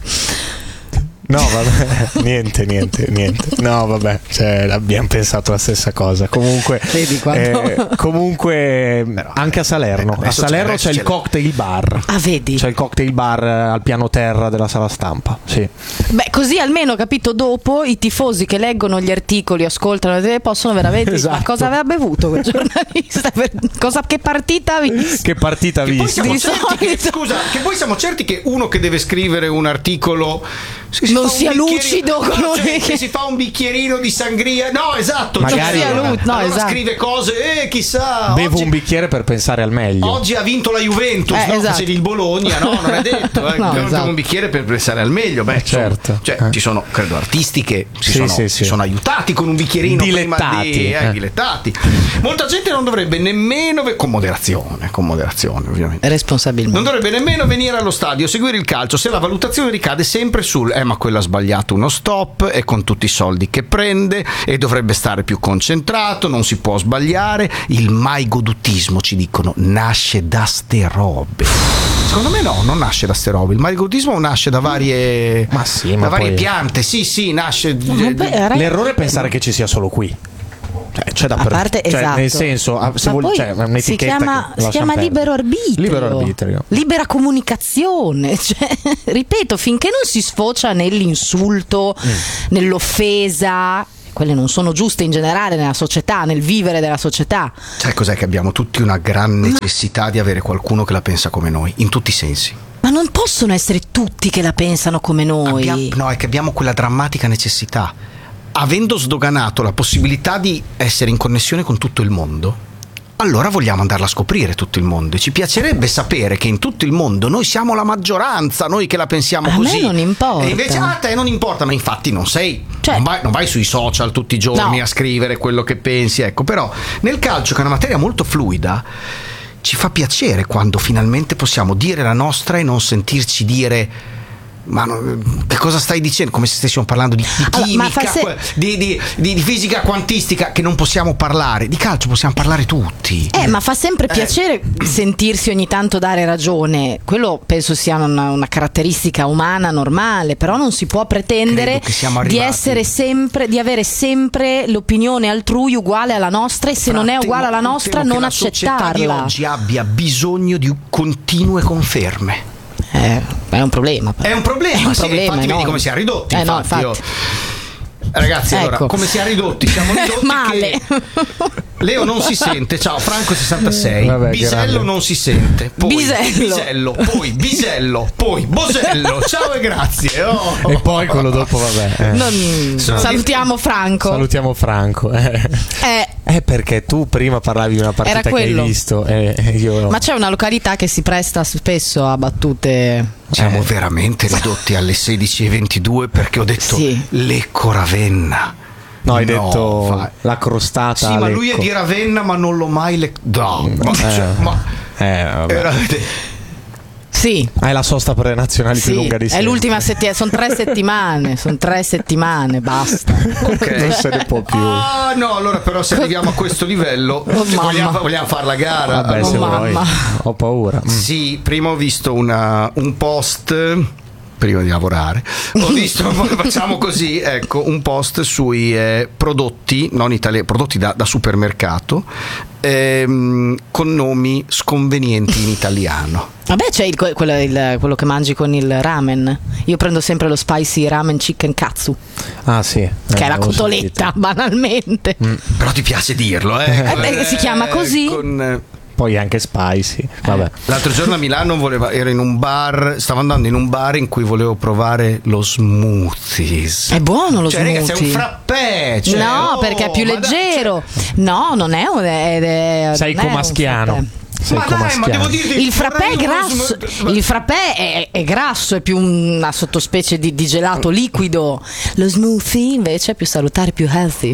[SPEAKER 19] No, vabbè, niente, niente, niente. No, vabbè, cioè, abbiamo pensato la stessa cosa. Comunque,
[SPEAKER 20] Vedi quando-
[SPEAKER 19] eh, comunque anche a Salerno.
[SPEAKER 10] Eh,
[SPEAKER 19] A
[SPEAKER 10] adesso
[SPEAKER 19] Salerno
[SPEAKER 10] c'è-
[SPEAKER 19] c'è il
[SPEAKER 10] c'è-
[SPEAKER 19] cocktail bar.
[SPEAKER 20] Ah, vedi?
[SPEAKER 19] C'è il cocktail bar eh, al piano terra della sala stampa. Sì.
[SPEAKER 20] Beh, così almeno, capito, dopo i tifosi che leggono gli articoli, ascoltano, eh, possono veramente.
[SPEAKER 19] Esatto.
[SPEAKER 20] Ma cosa aveva bevuto quel giornalista? Per- cosa, che partita ha visto?
[SPEAKER 19] Che partita ha
[SPEAKER 10] Che poi
[SPEAKER 19] visto?
[SPEAKER 10] siamo
[SPEAKER 20] Di
[SPEAKER 10] certi che,
[SPEAKER 20] solito.
[SPEAKER 10] scusa, che poi siamo certi che uno che deve scrivere un articolo si
[SPEAKER 20] Non
[SPEAKER 10] fa un
[SPEAKER 20] sia
[SPEAKER 10] bicchierino-
[SPEAKER 20] lucido,
[SPEAKER 10] no,
[SPEAKER 20] come-
[SPEAKER 10] cioè, che si fa un bicchierino di sangria. No, esatto.
[SPEAKER 19] Magari-
[SPEAKER 10] cioè,
[SPEAKER 19] Non sia
[SPEAKER 10] allora,
[SPEAKER 20] lu- no,
[SPEAKER 10] allora
[SPEAKER 20] esatto.
[SPEAKER 10] scrive cose, eh, chissà.
[SPEAKER 19] Bevo
[SPEAKER 10] oggi,
[SPEAKER 19] un bicchiere per pensare al meglio.
[SPEAKER 10] oggi ha vinto la Juventus,
[SPEAKER 20] Eh,
[SPEAKER 10] no?
[SPEAKER 20] esatto.
[SPEAKER 10] Facevi il Bologna, no? Non è detto. Eh.
[SPEAKER 20] No,
[SPEAKER 10] Bevo
[SPEAKER 20] esatto.
[SPEAKER 10] un bicchiere per pensare al meglio. Beh, insomma,
[SPEAKER 19] certo.
[SPEAKER 10] cioè,
[SPEAKER 19] Eh.
[SPEAKER 10] ci sono, credo, artisti che si,
[SPEAKER 19] Sì,
[SPEAKER 10] sono,
[SPEAKER 19] sì,
[SPEAKER 10] si
[SPEAKER 19] sì.
[SPEAKER 10] sono aiutati con un bicchierino prima
[SPEAKER 19] Dilettati,
[SPEAKER 10] di, eh,
[SPEAKER 19] eh.
[SPEAKER 10] dilettati. Molta gente non dovrebbe nemmeno, ve- con moderazione, con moderazione, ovviamente.
[SPEAKER 20] Responsabilmente.
[SPEAKER 10] Non dovrebbe nemmeno venire allo stadio, seguire il calcio se la valutazione ricade sempre sul eh ma quello ha sbagliato uno stop e con tutti i soldi che prende e dovrebbe stare più concentrato, non si può sbagliare. Il maigodutismo, ci dicono, nasce da ste robe. Secondo me no, non nasce da ste robe. Il maigodutismo nasce da varie,
[SPEAKER 19] Ma sì,
[SPEAKER 10] da
[SPEAKER 19] ma
[SPEAKER 10] varie
[SPEAKER 19] poi-
[SPEAKER 10] piante. Sì, sì, nasce.
[SPEAKER 20] Vabbè, ragazzi,
[SPEAKER 19] L'errore è pensare che ci sia solo qui. Cioè, c'è
[SPEAKER 20] a
[SPEAKER 19] dappertutto.
[SPEAKER 20] parte,
[SPEAKER 19] Cioè,
[SPEAKER 20] esatto.
[SPEAKER 19] nel senso, ah, se
[SPEAKER 20] Ma
[SPEAKER 19] vuol-
[SPEAKER 20] poi
[SPEAKER 19] cioè, è
[SPEAKER 20] si
[SPEAKER 19] un'etichetta
[SPEAKER 20] chiama,
[SPEAKER 19] che
[SPEAKER 20] si
[SPEAKER 19] lasciamo
[SPEAKER 20] chiama
[SPEAKER 19] perdere.
[SPEAKER 20] libero arbitrio.
[SPEAKER 19] Libero arbitrio.
[SPEAKER 20] Libera comunicazione. Cioè, ripeto, finché non si sfocia nell'insulto,
[SPEAKER 19] Mm.
[SPEAKER 20] nell'offesa, quelle non sono giuste in generale nella società, nel vivere della società.
[SPEAKER 10] Sai cos'è? Che abbiamo tutti una gran necessità di avere qualcuno che la pensa come noi, in tutti i sensi.
[SPEAKER 20] Ma non possono essere tutti che la pensano come noi.
[SPEAKER 10] Abbiamo- no, è che abbiamo quella drammatica necessità. Avendo sdoganato la possibilità di essere in connessione con tutto il mondo, allora vogliamo andarla a scoprire tutto il mondo e ci piacerebbe sapere che in tutto il mondo noi siamo la maggioranza, noi che la pensiamo
[SPEAKER 20] A me
[SPEAKER 10] così.
[SPEAKER 20] non importa.
[SPEAKER 10] E invece a te non importa, ma infatti non sei.
[SPEAKER 20] Cioè-
[SPEAKER 10] non, vai, non vai sui social tutti i giorni
[SPEAKER 20] No.
[SPEAKER 10] a scrivere quello che pensi, ecco. Però nel calcio, che è una materia molto fluida, ci fa piacere quando finalmente possiamo dire la nostra e non sentirci dire ma non- che cosa stai dicendo? Come se stessimo parlando di, di
[SPEAKER 20] Allora, ma
[SPEAKER 10] chimica,
[SPEAKER 20] fa se-
[SPEAKER 10] que- di, di- di- di fisica quantistica, che non possiamo parlare. Di calcio possiamo parlare tutti.
[SPEAKER 20] Eh, ma fa sempre piacere sentirsi ogni tanto dare ragione. Quello penso sia una, una caratteristica umana normale, però non si può pretendere
[SPEAKER 10] Credo che siamo
[SPEAKER 20] di
[SPEAKER 10] arrivati-
[SPEAKER 20] essere sempre, di avere sempre l'opinione altrui uguale alla nostra, e se non è
[SPEAKER 10] Temo-
[SPEAKER 20] uguale alla nostra
[SPEAKER 10] temo che
[SPEAKER 20] non
[SPEAKER 10] la società di
[SPEAKER 20] accettarla.
[SPEAKER 10] oggi abbia bisogno di continue conferme.
[SPEAKER 20] Eh, è un problema.
[SPEAKER 10] È un problema,
[SPEAKER 20] È un
[SPEAKER 10] sì,
[SPEAKER 20] problema,
[SPEAKER 10] infatti vedi
[SPEAKER 20] enorme.
[SPEAKER 10] come siamo ridotti.
[SPEAKER 20] Eh, no,
[SPEAKER 10] infatti, io-
[SPEAKER 20] infatti.
[SPEAKER 10] Ragazzi, allora,
[SPEAKER 20] Ecco.
[SPEAKER 10] come siamo ridotti? Siamo ridotti
[SPEAKER 20] Male.
[SPEAKER 10] che Leo non si sente. Ciao, Franco sessantasei.
[SPEAKER 19] Vabbè,
[SPEAKER 10] Bisello
[SPEAKER 19] grande.
[SPEAKER 10] non si sente. Poi
[SPEAKER 20] Bisello.
[SPEAKER 10] Bisello, poi Bisello, poi Bosello. Ciao e grazie. Oh.
[SPEAKER 19] E poi quello dopo, vabbè. eh.
[SPEAKER 20] Non-
[SPEAKER 10] Sono-
[SPEAKER 20] salutiamo Franco.
[SPEAKER 19] Salutiamo Franco. Eh.
[SPEAKER 20] Eh,
[SPEAKER 19] Eh, perché tu prima parlavi di una partita
[SPEAKER 20] Era
[SPEAKER 19] che hai
[SPEAKER 20] quello.
[SPEAKER 19] visto. E e io.
[SPEAKER 20] ma c'è una località che si presta spesso a battute.
[SPEAKER 10] Siamo veramente ridotti alle sedici e ventidue perché ho detto
[SPEAKER 20] Sì.
[SPEAKER 10] Lecco Ravenna.
[SPEAKER 19] No, hai
[SPEAKER 10] No,
[SPEAKER 19] detto
[SPEAKER 10] fa-
[SPEAKER 19] la crostata.
[SPEAKER 10] Sì,
[SPEAKER 19] a
[SPEAKER 10] ma lui è
[SPEAKER 19] Lecco.
[SPEAKER 10] di Ravenna, ma non l'ho mai le... No, ma,
[SPEAKER 19] Eh.
[SPEAKER 10] cioè, ma
[SPEAKER 19] Eh, vabbè.
[SPEAKER 10] Era-
[SPEAKER 20] Sì.
[SPEAKER 19] Hai la sosta per le nazionali
[SPEAKER 20] Sì,
[SPEAKER 19] più lunga di
[SPEAKER 20] è
[SPEAKER 19] sempre.
[SPEAKER 20] l'ultima settimana, sono tre settimane, sono tre settimane, basta.
[SPEAKER 10] Ok.
[SPEAKER 19] Non se ne può più.
[SPEAKER 10] Ah no, allora però se arriviamo a questo livello vogliamo, vogliamo fare la gara.
[SPEAKER 19] Vabbè, se
[SPEAKER 10] Allora,
[SPEAKER 19] vuoi. Ho paura. Mm.
[SPEAKER 10] Sì, prima ho visto una, un post prima di lavorare. Ho visto, facciamo così, ecco, un post sui eh, prodotti non italiani, prodotti da, da supermercato ehm, con nomi sconvenienti in italiano.
[SPEAKER 20] Vabbè, c'è il, quello, il- quello che mangi con il ramen. Io prendo sempre lo spicy ramen chicken katsu,
[SPEAKER 19] Ah, sì.
[SPEAKER 20] che
[SPEAKER 19] Eh,
[SPEAKER 20] è la
[SPEAKER 19] l'avevo
[SPEAKER 20] cotoletta, banalmente.
[SPEAKER 10] Però ti piace dirlo, eh?
[SPEAKER 20] Eh, beh, si chiama così.
[SPEAKER 10] Con,
[SPEAKER 19] Poi anche spicy. Vabbè.
[SPEAKER 10] l'altro giorno a Milano voleva, ero in un bar, stavo andando in un bar in cui volevo provare lo smoothies.
[SPEAKER 20] È buono lo
[SPEAKER 10] Cioè,
[SPEAKER 20] smoothie.
[SPEAKER 10] ragazzi, è un frappè. Cioè,
[SPEAKER 20] no,
[SPEAKER 10] oh,
[SPEAKER 20] perché è più
[SPEAKER 10] ma dai,
[SPEAKER 20] leggero. No, non è un. È, è,
[SPEAKER 19] Sei
[SPEAKER 20] non è un
[SPEAKER 19] comaschiano.
[SPEAKER 20] frappè.
[SPEAKER 19] Sei
[SPEAKER 10] Ma dai, ma
[SPEAKER 19] comaschiano.
[SPEAKER 10] devo dirti,
[SPEAKER 20] Il frappè è
[SPEAKER 10] vorrei uno
[SPEAKER 20] grasso,
[SPEAKER 10] sm-
[SPEAKER 20] il frappè è, è grasso, è più una sottospecie di, di gelato liquido. Lo smoothie invece è più salutare, più healthy.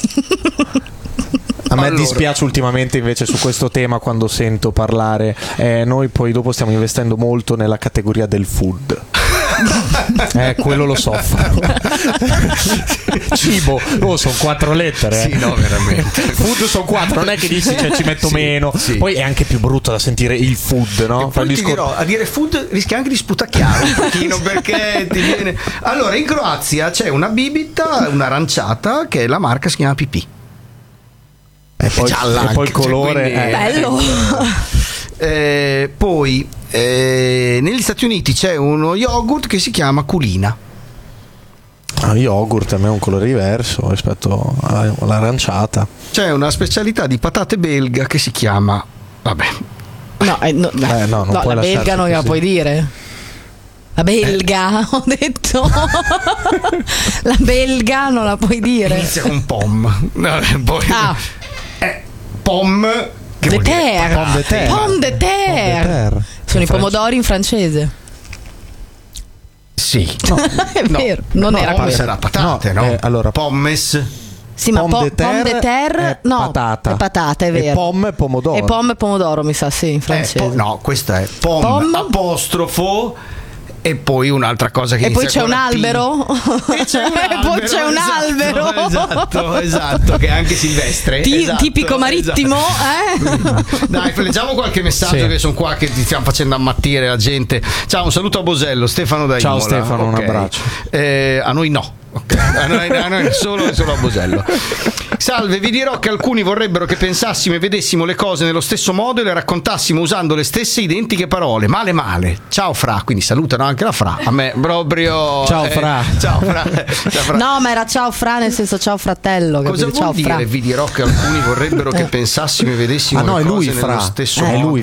[SPEAKER 19] A me
[SPEAKER 10] Allora.
[SPEAKER 19] dispiace ultimamente invece su questo tema quando sento parlare. Eh, noi poi dopo stiamo investendo molto nella categoria del food. Eh, quello lo soffro. Cibo, oh, sono quattro lettere.
[SPEAKER 10] Sì,
[SPEAKER 19] eh.
[SPEAKER 10] no, veramente.
[SPEAKER 19] Food sono quattro, non è che dici cioè, ci metto
[SPEAKER 10] Sì,
[SPEAKER 19] meno.
[SPEAKER 10] sì.
[SPEAKER 19] Poi è anche più brutto da sentire il food, no? Fa
[SPEAKER 10] Poi
[SPEAKER 19] il
[SPEAKER 10] ti
[SPEAKER 19] discor-
[SPEAKER 10] dirò, a dire food rischia anche di sputacchiare un pochino perché ti viene. Allora, in Croazia c'è una bibita, un'aranciata che la marca si chiama pipì.
[SPEAKER 19] E poi,
[SPEAKER 10] gialla
[SPEAKER 19] e poi il
[SPEAKER 10] anche, cioè,
[SPEAKER 19] colore
[SPEAKER 10] quindi-
[SPEAKER 19] è-
[SPEAKER 20] Bello.
[SPEAKER 10] Eh, poi eh, negli Stati Uniti c'è uno yogurt che si chiama Culina.
[SPEAKER 19] Ah, yogurt a me è un colore diverso rispetto alla- all'aranciata.
[SPEAKER 10] C'è una specialità di patate belga che si chiama, vabbè,
[SPEAKER 20] No, eh, no,
[SPEAKER 19] Eh, no, non
[SPEAKER 20] no,
[SPEAKER 19] puoi
[SPEAKER 20] la
[SPEAKER 19] lasciarci
[SPEAKER 20] belga non gliela
[SPEAKER 19] così.
[SPEAKER 20] puoi dire. La belga, ho detto. La belga non la puoi dire.
[SPEAKER 10] inizia con pom. No, poi,
[SPEAKER 20] Ah,
[SPEAKER 10] eh, pom che
[SPEAKER 20] de
[SPEAKER 10] vuol dire
[SPEAKER 20] terre.
[SPEAKER 10] patate.
[SPEAKER 19] Pomme de terre.
[SPEAKER 20] Pomme de terre.
[SPEAKER 19] terre.
[SPEAKER 20] Sono i
[SPEAKER 19] In
[SPEAKER 20] pomodori in francese.
[SPEAKER 10] Sì.
[SPEAKER 20] È
[SPEAKER 10] No.
[SPEAKER 20] vero, non
[SPEAKER 10] No,
[SPEAKER 20] era
[SPEAKER 10] pommes
[SPEAKER 20] quello.
[SPEAKER 10] era patate,
[SPEAKER 19] No,
[SPEAKER 10] no?
[SPEAKER 19] eh, allora-
[SPEAKER 10] pommes.
[SPEAKER 20] Sì, ma
[SPEAKER 19] Pomme
[SPEAKER 20] po-
[SPEAKER 19] de terre
[SPEAKER 20] pomme de terre,
[SPEAKER 19] è
[SPEAKER 20] no,
[SPEAKER 19] patata.
[SPEAKER 20] è patata, è
[SPEAKER 19] E
[SPEAKER 20] vero.
[SPEAKER 19] pomme e pomodoro.
[SPEAKER 20] E pomme e pomodoro, mi sa, sì, in
[SPEAKER 10] Eh,
[SPEAKER 20] francese.
[SPEAKER 10] po- no, questa è pom,
[SPEAKER 20] Pom.
[SPEAKER 10] apostrofo e poi un'altra cosa che
[SPEAKER 20] E poi
[SPEAKER 10] inizia
[SPEAKER 20] c'è
[SPEAKER 10] con
[SPEAKER 20] un
[SPEAKER 10] la P.
[SPEAKER 20] albero.
[SPEAKER 10] E c'è un
[SPEAKER 20] E poi
[SPEAKER 10] albero,
[SPEAKER 20] c'è un
[SPEAKER 10] esatto,
[SPEAKER 20] albero.
[SPEAKER 10] Esatto, esatto, che è anche silvestre.
[SPEAKER 20] Ti-
[SPEAKER 10] esatto,
[SPEAKER 20] tipico marittimo,
[SPEAKER 10] esatto.
[SPEAKER 20] eh?
[SPEAKER 10] Dai, leggiamo qualche messaggio
[SPEAKER 19] Sì.
[SPEAKER 10] che sono qua che ti stiamo facendo ammattire la gente. Ciao, un saluto a Bosello, Stefano da
[SPEAKER 19] Ciao,
[SPEAKER 10] Imola.
[SPEAKER 19] Stefano, un
[SPEAKER 10] Ok.
[SPEAKER 19] abbraccio.
[SPEAKER 10] Eh, a noi no. Ok, a noi, a noi solo, solo a Bosello. Salve, vi dirò che alcuni vorrebbero che pensassimo e vedessimo le cose nello stesso modo e le raccontassimo usando le stesse identiche parole. Male male. Ciao Fra, quindi salutano anche la Fra. A me proprio.
[SPEAKER 19] Ciao,
[SPEAKER 10] eh,
[SPEAKER 19] Fra.
[SPEAKER 10] ciao Fra. Ciao, Fra.
[SPEAKER 20] No, ma era ciao Fra nel senso ciao fratello.
[SPEAKER 10] Cosa
[SPEAKER 20] capito?
[SPEAKER 10] vuol
[SPEAKER 20] Ciao
[SPEAKER 10] dire?
[SPEAKER 20] Fra.
[SPEAKER 10] Vi dirò che alcuni vorrebbero che pensassimo e vedessimo
[SPEAKER 19] Ah, no,
[SPEAKER 10] le
[SPEAKER 19] è lui,
[SPEAKER 10] cose
[SPEAKER 19] Fra.
[SPEAKER 10] nello stesso
[SPEAKER 19] Eh, è
[SPEAKER 10] modo.
[SPEAKER 19] lui,